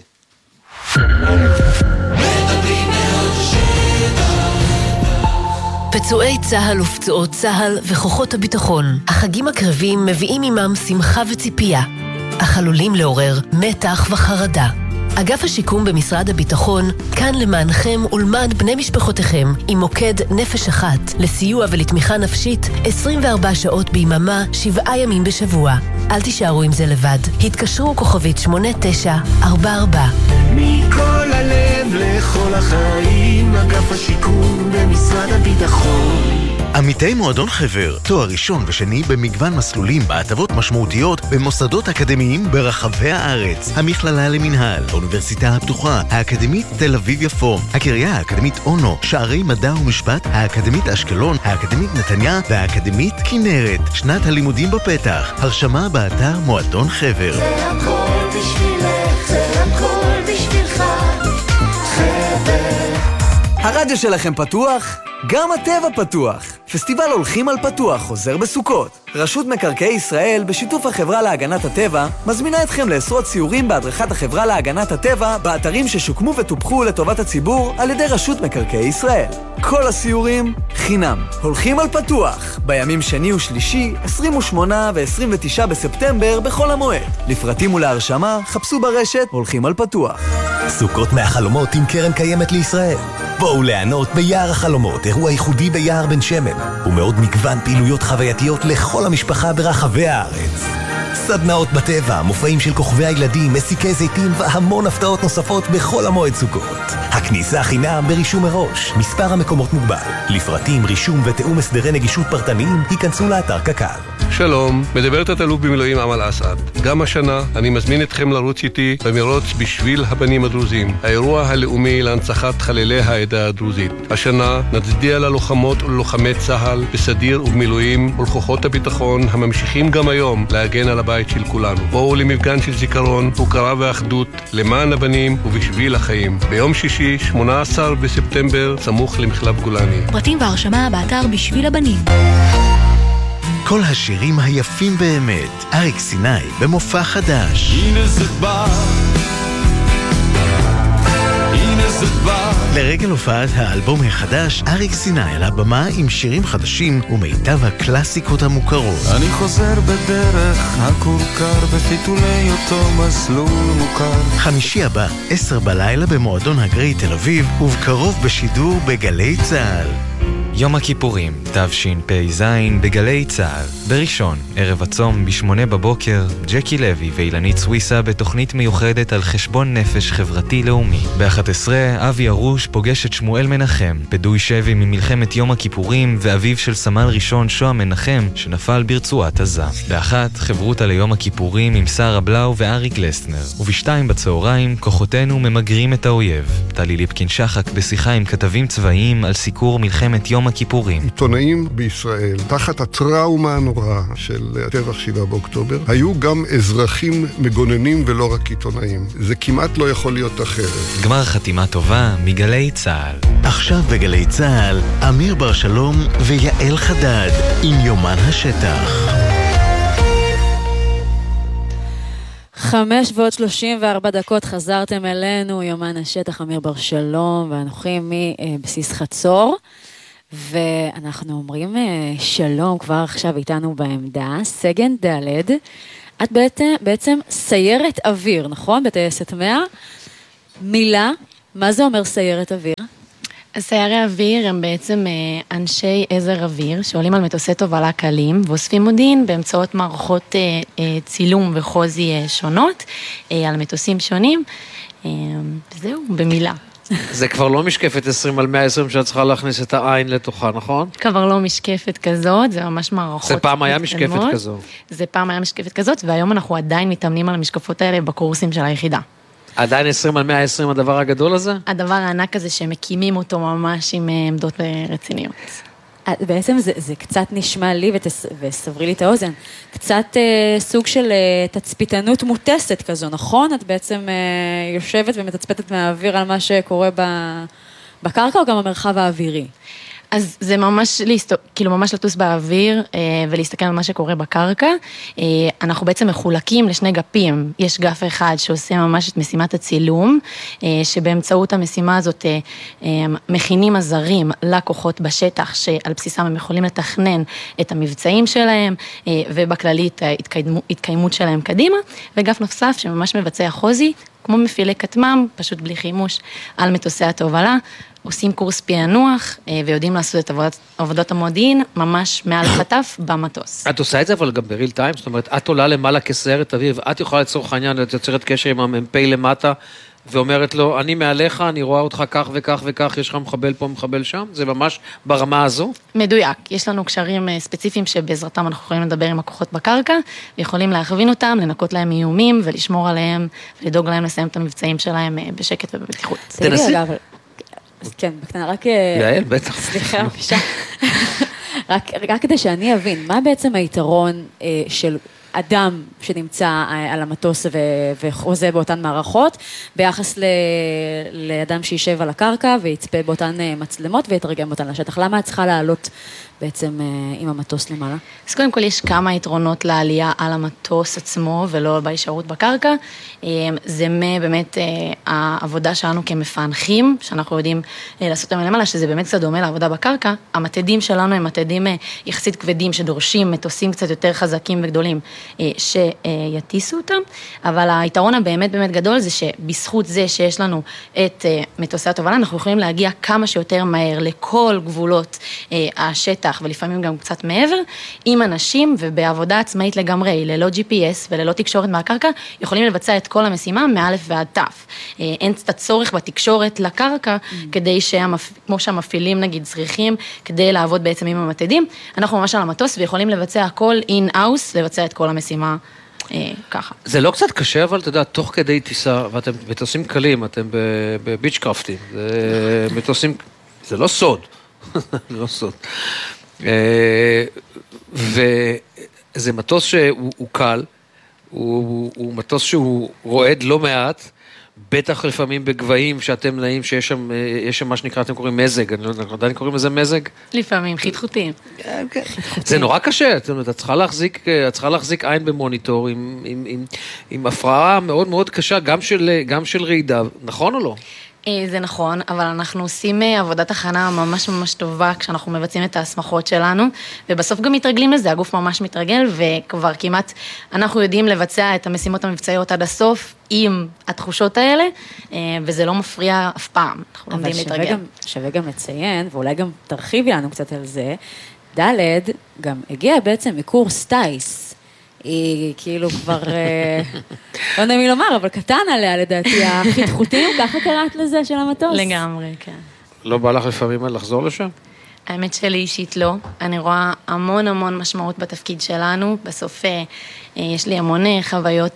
פצועי צהל ופצועות צהל וכוחות הביטחון. החגים הקרבים מביאים עמם שמחה וציפייה, אך עלולים לעורר מתח וחרדה. אגף השיקום במשרד הביטחון כאן למענכם ולמען בני משפחותיכם עם מוקד נפש אחת לסיוע ולתמיכה נפשית 24 שעות ביממה 7 ימים בשבוע. אל תישארו עם זה לבד. התקשרו כוכבית 8944. מכל הלב לכל החיים, אגף השיקום במשרד הביטחון. עמיתי מועדון חבר, תואר ראשון ושני במגוון מסלולים בהטבות משמעותיות במוסדות אקדמיים ברחבי הארץ. המכללה למנהל, האוניברסיטה הפתוחה, האקדמית תל אביב-יפו, הקריה האקדמית אונו, שערי מדע ומשפט, האקדמית אשקלון, האקדמית נתניה והאקדמית כנרת. שנת הלימודים בפתח, הרשמה באתר מועדון חבר. זה הכל בשבילך, זה הכל בשבילך, חבר. הרדיו שלכם פתוח? גם הטבע פתוח. פסטיבל הולכים על פתוח חוזר בסוכות. רשות מקרקעי ישראל בשיתוף החברה להגנת הטבע מזמינה אתכם לעשרות סיורים בהדרכת החברה להגנת הטבע באתרים ששוקמו וטופחו לטובת הציבור על ידי רשות מקרקעי ישראל. כל הסיורים חינם. הולכים על פתוח בימים שני ושלישי 28 ו-29 בספטמבר בכל המועד. לפרטים ולהרשמה חפשו ברשת הולכים על פתוח. סוכות מהחלומות עם קרן קיימת לישראל. בואו ליהנות ביער החלומות, אירוע ייחודי ביער בן שמן, ומאוד מגוון פעילויות חווייתיות לכל המשפחה ברחבי הארץ. סדנאות בטבע, מופעים של כוכבי הילדים, מסיקי זיתים והמון הפתעות נוספות בכל המועד סוכות. הכניסה חינם ברישום מראש, מספר המקומות מוגבל. לפרטים, רישום ותאום הסדרי נגישות פרטניים, היכנסו לאתר קק"ל. שלום, מדברת התת-אלוף במילואים אמל אסעד. גם השנה אני מזמין אתכם לרוץ איתי במרוץ בשביל הבנים הדרוזים, האירוע הלאומי להנצחת חללי העדה הדרוזית. השנה נצדיע ללוחמות וללוחמי צה"ל בסדיר ובמילואים ולכוחות הביטחון הממשיכים גם היום להגן על הבית של כולנו. בואו למפגן של זיכרון, הוקרה ואחדות למען הבנים ובשביל החיים. ביום שישי, 18 בספטמבר, סמוך למחלף גולני. פרטים והרשמה באתר בשביל הבנים. כל השירים היפים באמת, אריק סיני במופע חדש. הנה זה בא, הנה זה בא. לרגל הופעת האלבום החדש, אריק סיני על הבמה עם שירים חדשים ומיטב הקלאסיקות המוכרות. אני חוזר בדרך הכורכר בפיתולי אותו מסלול מוכר. חמישי הבא, 10 בלילה במועדון הגרי תל אביב, ובקרוב בשידור בגלי צהל. יום הכיפורים, תשפ"ז בגלי צהל. בראשון, ערב הצום ב8 בבוקר, ג'קי לוי ואילנית סוויסה בתוכנית מיוחדת על חשבון נפש חברתי לאומי. ב11, אבי ארוש פוגש את שמואל מנחם, פדוי שבי ממלחמת יום הכיפורים ואביו של סמל ראשון שועה מנחם שנפל ברצועת עזה. ב1, חברותה ליום הכיפורים עם שרה בלאו ואריק לסטנר. וב2 בצהריים, כוחותינו ממגרים את האויב. טלי ליפקין שחק בשיחה עם כתבים צבאיים על סיקור מלחמת יום הכיפורים. עיתונאים בישראל, תחת הטראומה הנוראה של טבח 7 באוקטובר, היו גם אזרחים מגוננים ולא רק עיתונאים. זה כמעט לא יכול להיות אחרת. גמר חתימה טובה מגלי צהל. עכשיו בגלי צהל, אמיר בר שלום ויעל חדד עם יומן השטח. 5:34 חזרתם אלינו, יומן השטח, אמיר בר שלום, ואנוכי מבסיס חצור, ואנחנו אומרים שלום כבר עכשיו איתנו בעמדה, סגן ד', את בעצם סיירת אוויר, נכון? בטייסת 100. מילה, מה זה אומר סיירת אוויר? סיירי אוויר הם בעצם אנשי עזר אוויר שעולים על מטוסי תובלה קלים ואוספים מודיעין באמצעות מערכות צילום וחוזי שונות על מטוסים שונים. זהו, במילה. זה כבר לא משקפת 20/120 שאת צריכה להכניס את העין לתוכה, נכון? כבר לא משקפת כזאת, זה ממש מערכות. זה פעם היה משקפת כזאת. זה פעם היה משקפת כזאת, והיום אנחנו עדיין מתאמנים על המשקפות האלה בקורסים של היחידה. עדיין 20/120 הדבר הגדול הזה? הדבר הענק הזה שמקימים אותו ממש עם עמדות רציניות. בעצם זה קצת נשמע לי, וסברי לי את האוזן, קצת סוג של תצפיתנות מוטסת כזו, נכון? את בעצם יושבת ומתצפתת מהאוויר על מה שקורה בקרקע או גם במרחב האווירי? אז זה ממש ממש לטוס באוויר ולהסתכל על מה שקורה בקרקע. אנחנו בעצם מחולקים לשני גפים. יש גף אחד שעושה ממש את משימת הצילום, שבאמצעות המשימה הזאת מכינים עזרים לכוחות בשטח, שעל בסיסם הם יכולים לתכנן את המבצעים שלהם, ובכללית התקיימות שלהם קדימה, וגף נוסף שממש מבצע חוזי, כמו מפעילי כתמם, פשוט בלי חימוש, על מטוסי התובלה, עושים קורס פענוח, ויודעים לעשות את עבודת המודיעין, ממש מעל חטף במטוס. את עושה את זה אבל גם בריל טיים, זאת אומרת, את עולה למעלה כסיירת אוויר, ואת יכולה לצורך העניין, את יוצרת קשר עם המ"פ למטה, ואומרת לו, אני מעליך, אני רואה אותך כך וכך וכך, יש לך מחבל פה, מחבל שם, זה ממש ברמה הזו? מדויק, יש לנו קשרים ספציפיים שבעזרתם אנחנו יכולים לדבר עם הכוחות בקרקע, ויכולים להכווין אותם, לנקות להם איומים, ולשמור עליהם, ולדאוג להם לסיים את המבצעים שלהם בשקט ובבטיחות. תנסי. כן, בקטנה, רק... יעל, בטח. סליחה, בבקשה. רק כדי שאני אבין, מה בעצם היתרון של אדם שנמצא על המטוס וחוזה באותן מערכות, ביחס לאדם שישב על הקרקע ויצפה באותן מצלמות ויתרגם אותן לשטח? למה את צריכה לעלות בעצם עם המטוס למעלה? אז קודם כל יש כמה יתרונות לעלייה על המטוס עצמו ולא בהישארות בקרקע. זה באמת העבודה שלנו כמפענחים, שאנחנו יודעים לעשות אותם למעלה, שזה באמת קצת דומה לעבודה בקרקע. המתדים שלנו הם מתדים יחסית כבדים שדורשים מטוסים קצת יותר חזקים וגדולים שיטיסו אותם, אבל היתרון הבאמת באמת גדול זה שבזכות זה שיש לנו את מטוסי התובלה, אנחנו יכולים להגיע כמה שיותר מהר לכל גבולות השטח, ולפעמים גם קצת מעבר, עם אנשים ובעבודה עצמאית לגמרי, ללא GPS וללא תקשורת מהקרקע, יכולים לבצע את כל המשימה מאלף ועד תף. אין את הצורך בתקשורת לקרקע, כדי כמו שהמפעילים נגיד צריכים, כדי לעבוד בעצם עם המתדים, אנחנו ממש על המטוס ויכולים לבצע הכל in-house, לבצע את כל המשימה ככה. זה לא קצת קשה, אבל אתה יודע, תוך כדי טיסה, ואתם מטוסים קלים, אתם בביץ' קרפטים, זה מטוסים, זה לא סוד. לא סוד. וזה מטוס שהוא קל, הוא מטוס שהוא רועד לא מעט, בטח לפעמים בגבהים שאתם נעים שיש שם מה שנקרא, אתם קוראים מזג, אני לא יודע, עדיין קוראים לזה מזג? לפעמים, חתחותים. זה נורא קשה, את צריכה להחזיק עין במוניטור עם הפרעה מאוד מאוד קשה, גם של רעידה, נכון או לא? זה נכון, אבל אנחנו עושים עבודת הכנה ממש ממש טובה כשאנחנו מבצעים את ההסמכות שלנו, ובסוף גם מתרגלים לזה, הגוף ממש מתרגל, וכבר כמעט אנחנו יודעים לבצע את המשימות המבצעיות עד הסוף עם התחושות האלה, וזה לא מפריע אף פעם, אנחנו לומדים להתרגל. שווה גם לציין, ואולי גם תרחיבי לנו קצת על זה, ד' גם הגיע בעצם מקורס טייס, היא כאילו כבר, לא יודע מי לומר, אבל קטן עליה לדעתי, החתחותים, ככה קראת לזה של המטוס? לגמרי, כן. לא בא לך לפעמים לחזור לשם? האמת שלי אישית לא, אני רואה המון משמעות בתפקיד שלנו, בסוף יש לי המון חוויות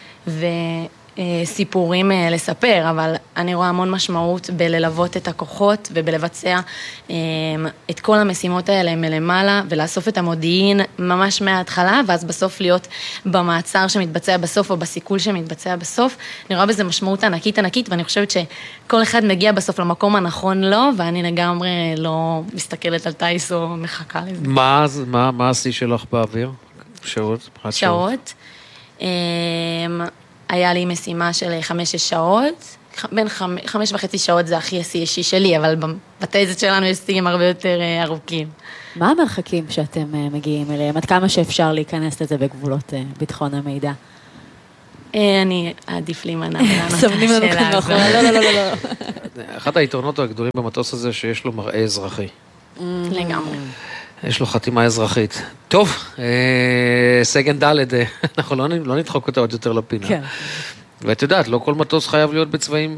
סיפורים לספר, אבל אני רואה המון משמעות בללוות את הכוחות ובלבצע את כל המשימות האלה מלמעלה ולאסוף את המודיעין ממש מההתחלה, ואז בסוף להיות במעצר שמתבצע בסוף או בסיכול שמתבצע בסוף. אני רואה בזה משמעות ענקית, ואני חושבת שכל אחד מגיע בסוף למקום הנכון לו, ואני לגמרי לא מסתכלת על טייס או מחכה לזה. מה השיא שלך באוויר? שעות? היה לי משימה של 5 שעות, בין 5.5 שעות זה הכי השיא אישי שלי, אבל בטייזת שלנו יש שיאים הרבה יותר ארוכים. מה המרחקים שאתם מגיעים אליהם? עד כמה שאפשר להיכנס לזה בגבולות ביטחון המידע? אני עדיף להימנע לענות את סמנים לנו כאן מאחורי, לא. אחד היתרונות הגדולים במטוס הזה שיש לו מראה אזרחי. לגמרי. יש לו חתימה אזרחית. טוב, סגן ד' אנחנו לא נדחוק אותה עוד יותר לפינה. כן. ואת יודעת, לא כל מטוס חייב להיות בצבעים.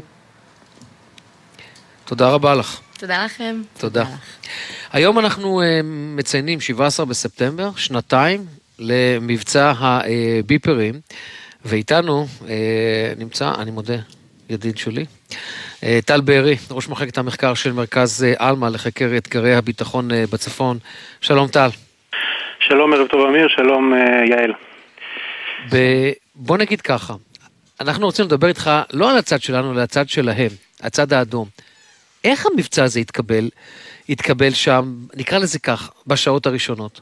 תודה רבה לך. תודה לכם. תודה. היום אנחנו מציינים 17 בספטמבר, שנתיים למבצע הביפרים, ואיתנו נמצא, אני מודה, ידיד שלי, טל בארי, ראש מחלקת המחקר של מרכז אלמה לחקר אתגרי הביטחון בצפון. שלום טל. שלום, ערב טוב אמיר, שלום יעל. בוא נגיד ככה, אנחנו רוצים לדבר איתך לא על הצד שלנו, אלא הצד שלהם, הצד האדום. איך המבצע הזה התקבל שם, נקרא לזה כך, בשעות הראשונות?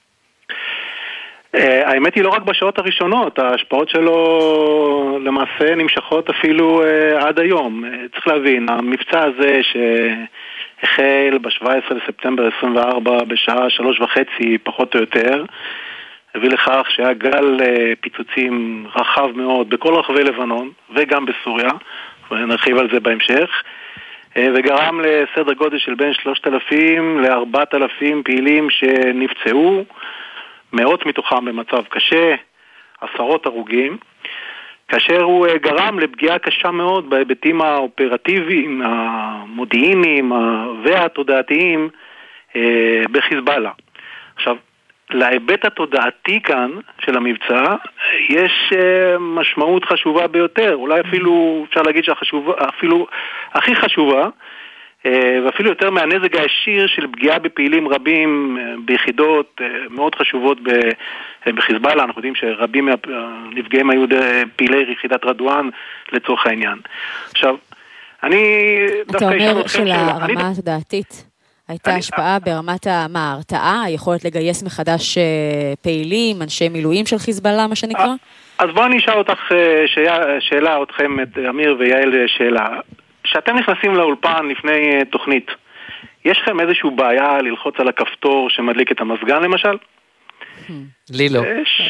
האמת היא לא רק בשעות הראשונות, ההשפעות שלו למעשה נמשכות אפילו עד היום. צריך להבין, המבצע הזה שהחל ב-17 לספטמבר 24 בשעה 3:30 פחות או יותר, הביא לכך שהיה גל פיצוצים רחב מאוד בכל רחבי לבנון וגם בסוריה, ונרחיב על זה בהמשך, וגרם לסדר גודל של בין 3,000 ל-4,000 פעילים שנפצעו, מאות מתוכם במצב קשה, 10 הרוגים, כאשר הוא גרם לפגיעה קשה מאוד בהיבטים האופרטיביים, המודיעיניים והתודעתיים בחיזבאללה. עכשיו, להיבט התודעתי כאן של המבצע יש משמעות חשובה ביותר, אולי אפילו אפשר להגיד אפילו הכי חשובה, ואפילו יותר מהנזק הישיר של פגיעה בפעילים רבים ביחידות מאוד חשובות בחיזבאללה. אנחנו יודעים שרבים מהנפגעים היו פעילי יחידת רדואן לצורך העניין. עכשיו, אתה אומר שלרמה התודעתית הייתה השפעה ברמת ההרתעה, היכולת לגייס מחדש פעילים, אנשי מילואים של חיזבאללה, מה שנקרא? אז בואו אני אשאל אותך שאלה, אתכם, את אמיר ויעל, שאלה. כשאתם נכנסים לאולפן לפני תוכנית, יש לכם איזושהי בעיה ללחוץ על הכפתור שמדליק את המזגן למשל? לי לא.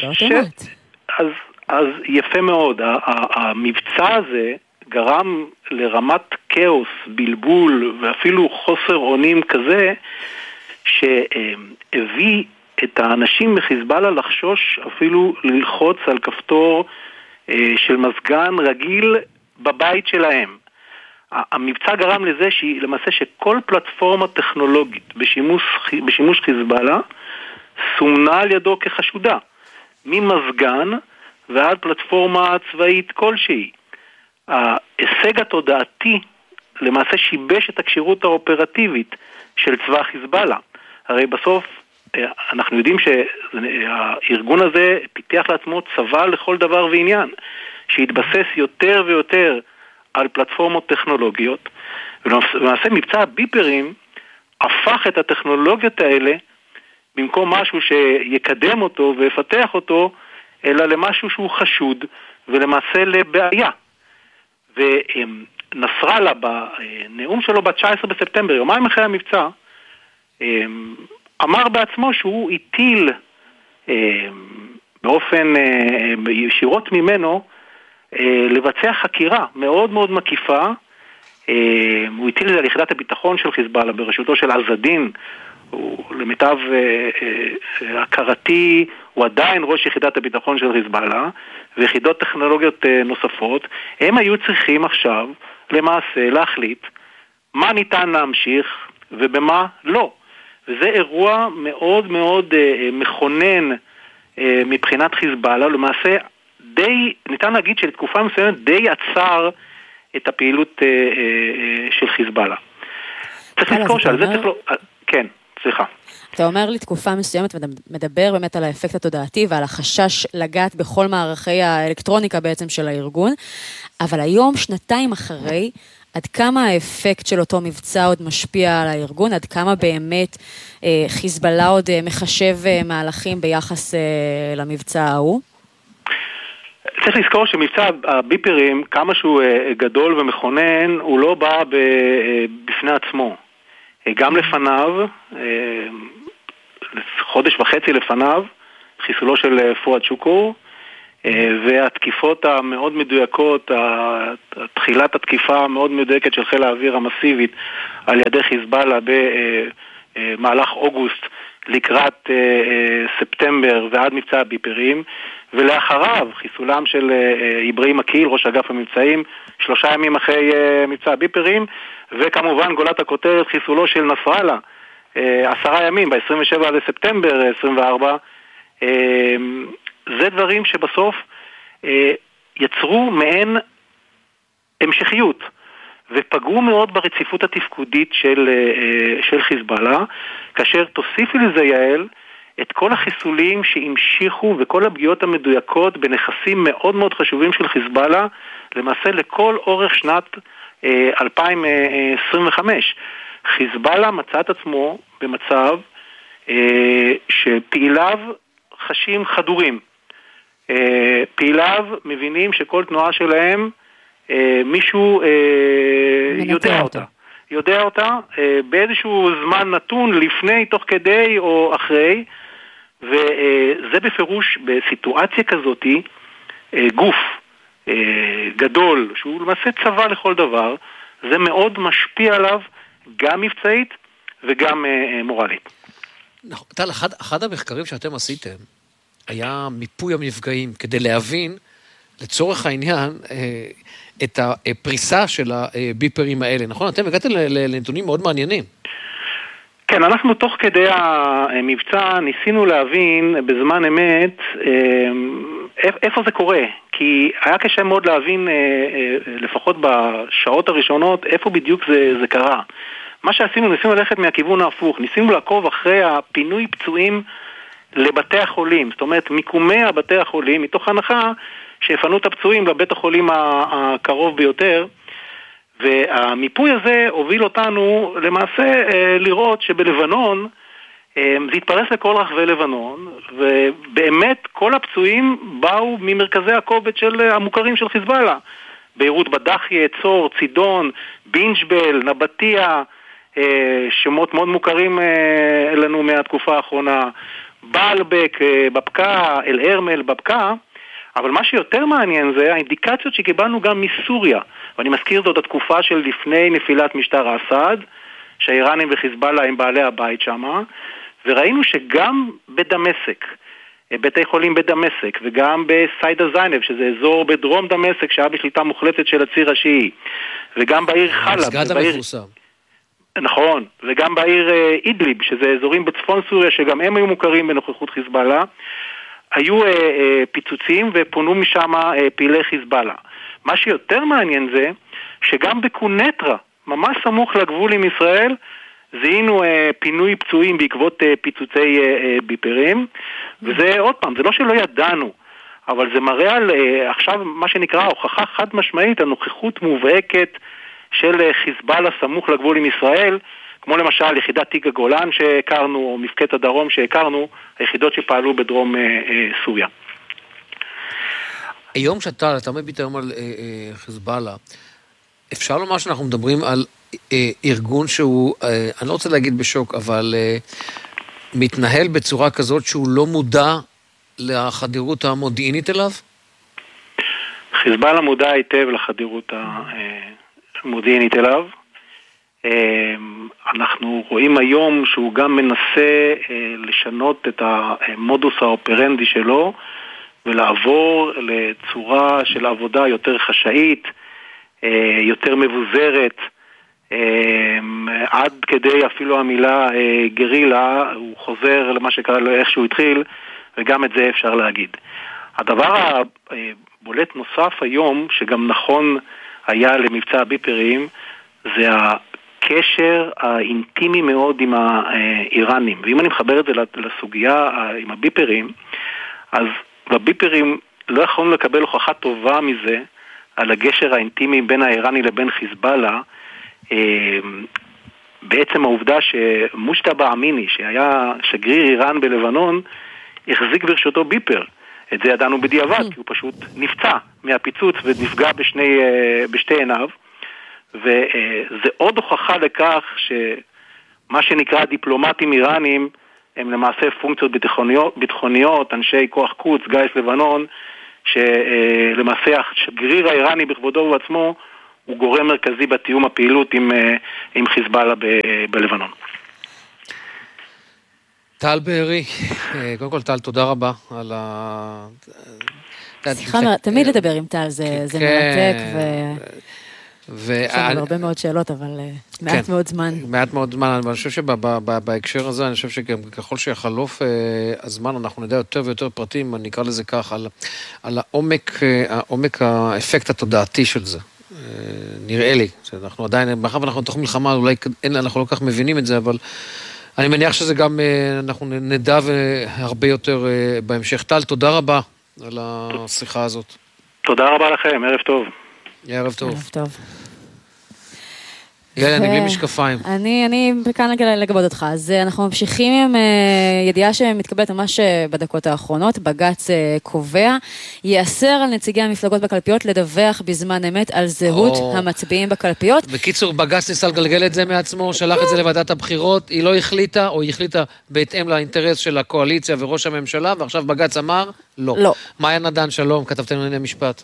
אז יפה מאוד, המבצע הזה גרם לרמת כאוס, בלבול ואפילו חוסר אונים כזה, שהביא את האנשים מחיזבאללה לחשוש אפילו ללחוץ על כפתור של מזגן רגיל בבית שלהם. המבצע גרם לזה למעשה שכל פלטפורמה טכנולוגית בשימוש חיזבאללה סומנה על ידו כחשודה, ממזגן ועד פלטפורמה צבאית כלשהי. ההישג התודעתי למעשה שיבש את הקשירות האופרטיבית של צבא חיזבאללה. הרי בסוף אנחנו יודעים שהארגון הזה פיתח לעצמו צבא לכל דבר ועניין, שהתבסס יותר ויותר על פלטפורמות טכנולוגיות, ולמעשה מבצע הביפרים הפך את הטכנולוגיות האלה במקום משהו שיקדם אותו ויפתח אותו, אלא למשהו שהוא חשוד ולמעשה לבעיה. ונסראללה בנאום שלו ב-19 בספטמבר, יומיים אחרי המבצע, אמר בעצמו שהוא הטיל באופן ישירות ממנו לבצע חקירה מאוד מאוד מקיפה. הוא הטיל את זה על יחידת הביטחון של חיזבאללה בראשותו של עזדין, למיטב הכרתי הוא עדיין ראש יחידת הביטחון של חיזבאללה, ויחידות טכנולוגיות נוספות. הם היו צריכים עכשיו למעשה להחליט מה ניתן להמשיך ובמה לא. וזה אירוע מאוד מאוד מכונן מבחינת חיזבאללה, למעשה ניתן להגיד שלתקופה מסוימת די עצר את הפעילות של חיזבאללה. צריך לזכור שעל זה צריך לא... כן, סליחה. אתה אומר לי תקופה מסוימת ומדבר באמת על האפקט התודעתי ועל החשש לגעת בכל מערכי האלקטרוניקה בעצם של הארגון, אבל היום, שנתיים אחרי, עד כמה האפקט של אותו מבצע עוד משפיע על הארגון, עד כמה באמת חיזבאללה עוד מחשב מהלכים ביחס למבצע ההוא? צריך לזכור שמבצע הביפרים, כמה שהוא גדול ומכונן, הוא לא בא בפני עצמו. גם לפניו, חודש וחצי לפניו, חיסולו של פואד שוקור, והתקיפות המאוד מדויקות, תחילת התקיפה המאוד מדויקת של חיל האוויר המסיבית על ידי חיזבאללה במהלך אוגוסט לקראת ספטמבר ועד מבצע הביפרים, ולאחריו חיסולם של איברהים אקיל, ראש אגף המבצעים, 3 ימים אחרי מבצע הביפרים, וכמובן גולת הכותרת חיסולו של נסראללה, 10 ימים, ב-27 לספטמבר 24, זה דברים שבסוף יצרו מעין המשכיות, ופגעו מאוד ברציפות התפקודית של חיזבאללה, כאשר תוסיפי לזה יעל, את כל החיסולים שהמשיכו וכל הפגיעות המדויקות בנכסים מאוד מאוד חשובים של חיזבאללה, למעשה לכל אורך שנת 2025. חיזבאללה מצא את עצמו במצב שפעיליו חשים חדורים. פעיליו מבינים שכל תנועה שלהם מישהו יודע אותה באיזשהו זמן נתון, לפני, תוך כדי או אחרי, וזה בפירוש בסיטואציה כזאת גוף גדול שהוא למעשה צבא לכל דבר, זה מאוד משפיע עליו גם מבצעית וגם מורלית. נכון, טל, אחד המחקרים שאתם עשיתם היה מיפוי המפגעים כדי להבין לצורך העניין את הפריסה של הביפרים האלה, נכון? אתם הגעתם לנתונים מאוד מעניינים. כן, אנחנו תוך כדי המבצע ניסינו להבין בזמן אמת איפה זה קורה, כי היה קשה מאוד להבין לפחות בשעות הראשונות איפה בדיוק זה קרה. מה שעשינו, ניסינו ללכת מהכיוון ההפוך, ניסינו לעקוב אחרי הפינוי פצועים לבתי החולים, זאת אומרת מיקומי הבתי החולים, מתוך הנחה שיפנו את הפצועים לבית החולים הקרוב ביותר, והמיפוי הזה הוביל אותנו למעשה לראות שבלבנון זה התפרס לכל רחבי לבנון, ובאמת כל הפצועים באו ממרכזי הכובד של המוכרים של חיזבאללה, ביירות בדחיה, צור, צידון, בינג'בל, נבטיה, שמות מאוד מוכרים לנו מהתקופה האחרונה, בלבק בבקה, אל-הרמל בבקה, אבל מה שיותר מעניין זה האינדיקציות שקיבלנו גם מסוריה, ואני מזכיר זאת התקופה של לפני נפילת משטר אסד, שהאיראנים וחיזבאללה הם בעלי הבית שמה, וראינו שגם בדמשק, בתי חולים בדמשק, וגם בסיידה זיינב, שזה אזור בדרום דמשק שהיה בשליטה מוחלטת של הציר השיעי, וגם בעיר חלב, מסגד המפורסם. נכון, וגם בעיר אידליב, שזה אזורים בצפון סוריה שגם הם היו מוכרים בנוכחות חיזבאללה, היו פיצוצים ופונו משם פעילי חיזבאללה. מה שיותר מעניין זה שגם בקונטרה, ממש סמוך לגבול עם ישראל, זיהינו פינוי פצועים בעקבות פיצוצי ביפרים, וזה עוד פעם, זה לא שלא ידענו, אבל זה מראה על עכשיו מה שנקרא הוכחה חד משמעית, הנוכחות מובהקת של חיזבאללה סמוך לגבול עם ישראל, כמו למשל יחידת תיק הגולן שהכרנו, או מפקד הדרום שהכרנו, היחידות שפעלו בדרום סוריה. היום שאתה מביט היום על חיזבאללה, אפשר לומר שאנחנו מדברים על ארגון שהוא, אני לא רוצה להגיד בשוק, אבל מתנהל בצורה כזאת שהוא לא מודע לחדירות המודיעינית אליו? חיזבאללה מודע היטב לחדירות המודיעינית אליו. אנחנו רואים היום שהוא גם מנסה לשנות את המודוס האופרנדי שלו ולעבור לצורה של עבודה יותר חשאית, יותר מבוזרת, עד כדי אפילו המילה גרילה, הוא חוזר למה שקרה לו איך שהוא התחיל, וגם את זה אפשר להגיד. הדבר הבולט נוסף היום, שגם נכון היה למבצע הביפרים, זה הקשר האינטימי מאוד עם האיראנים. ואם אני מחבר את זה לסוגיה עם הביפרים, אז בביפרים לא יכולנו לקבל הוכחה טובה מזה, על הגשר האינטימי בין האיראני לבין חיזבאללה, בעצם העובדה שמושטבא אמיני, שהיה שגריר איראן בלבנון, החזיק ברשותו ביפר. את זה ידענו בדיעבד, כי הוא פשוט נפצע מהפיצוץ ונפגע בשתי עיניו, וזה עוד הוכחה לכך שמה שנקרא דיפלומטים איראנים, הם למעשה פונקציות ביטחוניות, אנשי כוח קוץ, גייס לבנון, שלמעשה השגריר האיראני בכבודו ובעצמו, הוא גורם מרכזי בתיאום הפעילות עם חיזבאללה בלבנון. טל בארי, קודם כל טל, תודה רבה על סליחה, תמיד לדבר עם טל, זה מרתק, יש לנו הרבה מאוד שאלות, אבל מעט מאוד זמן. מעט מאוד זמן, אבל אני חושב שבהקשר הזה, אני חושב שגם ככל שיחלוף הזמן, אנחנו נדע יותר ויותר פרטים, אני אקרא לזה כך, על העומק האפקט התודעתי של זה. נראה לי, שאנחנו עדיין, מאחר ואנחנו בתוך מלחמה, אולי אנחנו לא כך מבינים את זה, אבל אני מניח שזה גם, אנחנו נדע הרבה יותר בהמשך. טל, תודה רבה על השיחה הזאת. תודה רבה לכם, ערב טוב. ערב טוב. ערב טוב. יאללה, אני בלי משקפיים. אני כאן לגבות אותך. אז אנחנו ממשיכים עם ידיעה שמתקבלת ממש בדקות האחרונות. בג"ץ קובע, יאסר על נציגי המפלגות בקלפיות לדווח בזמן אמת על זהות המצביעים בקלפיות. בקיצור, בג"ץ ניסה לגלגל את זה מעצמו, שלח את זה לוועדת הבחירות, היא לא החליטה, או היא החליטה בהתאם לאינטרס של הקואליציה וראש הממשלה, ועכשיו בג"ץ אמר, לא. מאיה נדן, שלום, כתבתם לענייני משפט.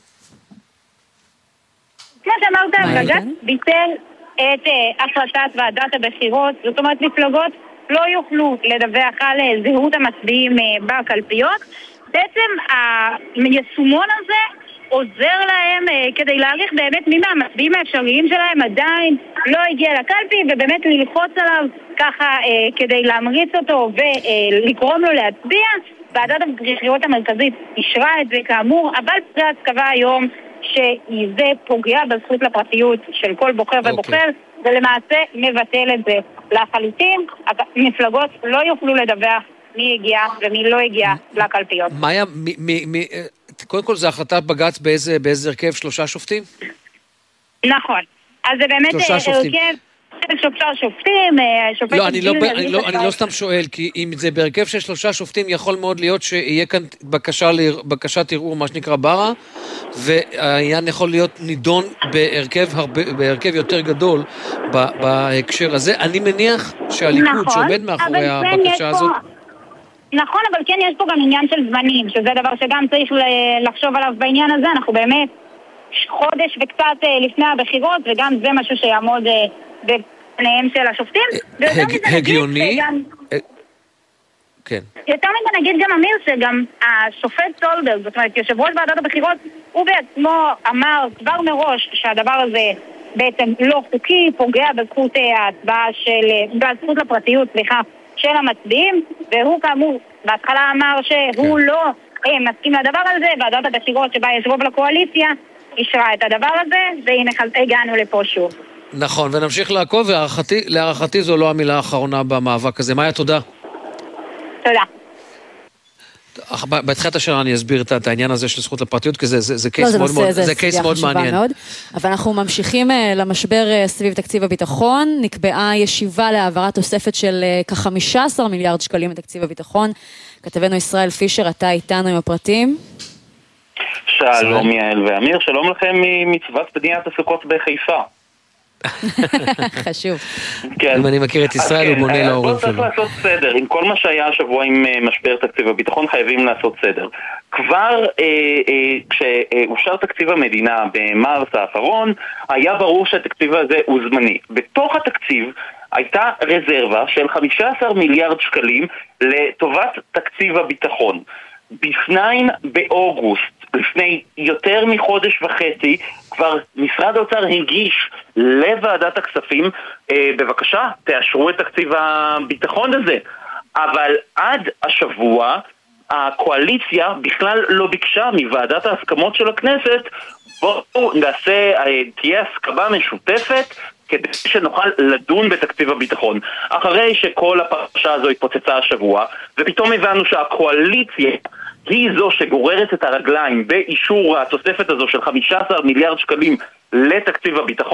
כמו שאמרת, בג"ץ ביטל את החלטת ועדת הבחירות, זאת אומרת מפלגות לא יוכלו לדווח על זהות המצביעים בקלפיות. בעצם היישומון הזה עוזר להם כדי להעריך באמת מי מהמצביעים האפשריים שלהם עדיין לא הגיע לקלפי, ובאמת ללחוץ עליו ככה כדי להמריץ אותו ולקרום לו להצביע. ועדת הבחירות המרכזית אישרה את זה כאמור, אבל בג"ץ קבע היום שזה פוגע בזכות לפרטיות של כל בוחר ובוחר, ולמעשה מבטל את זה לחלוטין. מפלגות לא יוכלו לדווח מי הגיע ומי לא הגיע לקלפיות. מאיה, קודם כל זה החלטת בג"ץ באיזה הרכב? 3 שופטים? נכון. אז זה באמת הרכב שלושה שופטים, לא, אני לא סתם שואל, כי אם זה בהרכב של 3 שופטים, יכול מאוד להיות שיהיה כאן בקשת ערעור, מה שנקרא ברא, והעניין יכול להיות נידון בהרכב יותר גדול בהקשר הזה. אני מניח שהליכוד שעומד מאחורי הבקשה הזאת... נכון, אבל כן יש פה גם עניין של זמנים, שזה דבר שגם צריך לחשוב עליו בעניין הזה. אנחנו באמת חודש וקצת לפני הבחירות, וגם זה משהו שיעמוד בפניהם של השופטים. הגיוני? כן. יותר מזה נגיד גם אמיר, שגם השופט סולברג, זאת אומרת, יושב ראש ועדת הבחירות, הוא בעצמו אמר כבר מראש שהדבר הזה בעצם לא חוקי, פוגע בזכות ההצבעה בזכות לפרטיות, של המצביעים, והוא כאמור בהתחלה אמר שהוא לא מסכים לדבר הזה. ועדת הבחירות שבה יש רוב לקואליציה אישרה את הדבר הזה, והנה הגענו לפה שוב. נכון, ונמשיך לעקוב, ולהערכתי זו לא המילה האחרונה במאבק הזה. מאיה, תודה. תודה. בתחילת השאלה אני אסביר את העניין הזה של זכות לפרטיות, כי זה קייס מאוד מעניין. אבל אנחנו ממשיכים למשבר סביב תקציב הביטחון. נקבעה ישיבה להעברת תוספת של כ-15 מיליארד שקלים לתקציב הביטחון. כתבנו ישראל פישר, אתה איתנו עם הפרטים. שלום יעל ואמיר, שלום לכם ממצוות בניית הסוכות בחיפה. חשוב. אם אני מכיר את ישראל, הוא בונה להורים שלו. צריך לעשות סדר. עם כל מה שהיה השבוע עם משבר תקציב הביטחון, חייבים לעשות סדר. כבר כשאושר תקציב המדינה במרס האחרון, היה ברור שהתקציב הזה הוא זמני. בתוך התקציב הייתה רזרבה של 15 מיליארד שקלים לטובת תקציב הביטחון. ב-2 באוגוסט, לפני יותר מחודש וחצי, כבר משרד האוצר הגיש לוועדת הכספים, בבקשה, תאשרו את תקציב הביטחון הזה. אבל עד השבוע, הקואליציה בכלל לא ביקשה מוועדת ההסכמות של הכנסת, בואו תהיה הסכמה משותפת, כדי שנוכל לדון בתקציב הביטחון. אחרי שכל הפרשה הזו התפוצצה השבוע, ופתאום הבנו שהקואליציה היא זו שגוררת את הרגליים באישור התוספת הזו של 15 מיליארד שקלים לתקציב הביטחון,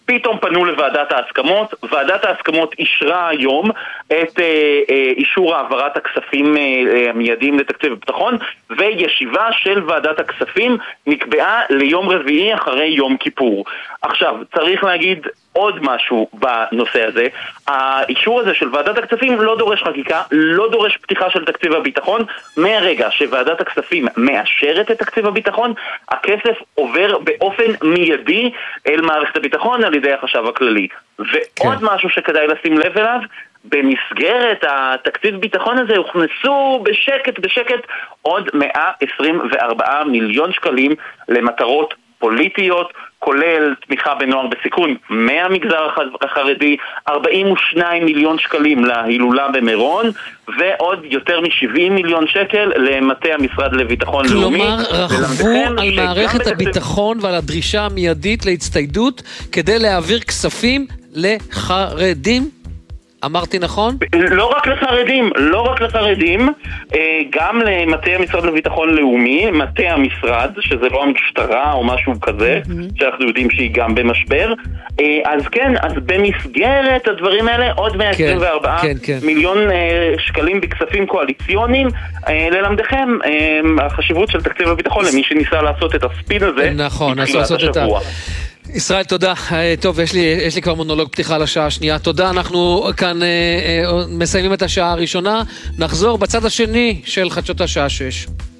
פתאום פנו לוועדת ההסכמות, ועדת ההסכמות אישרה היום את אישור העברת הכספים המיידיים לתקציב הביטחון, וישיבה של ועדת הכספים נקבעה ליום רביעי אחרי יום כיפור. עכשיו, צריך להגיד עוד משהו בנושא הזה. האישור הזה של ועדת הכספים לא דורש חקיקה, לא דורש פתיחה של תקציב הביטחון. מהרגע שוועדת הכספים מאשרת את תקציב הביטחון, הכסף עובר באופן מיידי אל מערכת הביטחון על ידי החשב הכללי. ועוד משהו שכדאי לשים לב אליו, במסגרת התקציב ביטחון הזה הוכנסו בשקט עוד 124 מיליון שקלים למטרות פוליטיות, כולל תמיכה בנוער בסיכון מהמגזר החרדי, 42 מיליון שקלים להילולה במירון, ועוד יותר מ-70 מיליון שקל למטה המשרד לביטחון לאומי. כלומר, רכבו על מערכת הביטחון ועל הדרישה המיידית להצטיידות כדי להעביר כספים לחרדים? אמרתי נכון? לא רק לחרדים, גם למטה המשרד לביטחון לאומי, מטה המשרד, שזה לא המשטרה או משהו כזה, שאנחנו יודעים שהיא גם במשבר. אז כן, אז במסגרת הדברים האלה, עוד 124 מיליון שקלים בכספים קואליציוניים, ללמדכם החשיבות של תקציב הביטחון, למי שניסה לעשות את הספין הזה, נכון, לעשות את ישראל, תודה. טוב, יש לי כבר מונולוג פתיחה לשעה השנייה. תודה, אנחנו כאן מסיימים את השעה הראשונה. נחזור בצד השני של חדשות השעה 6.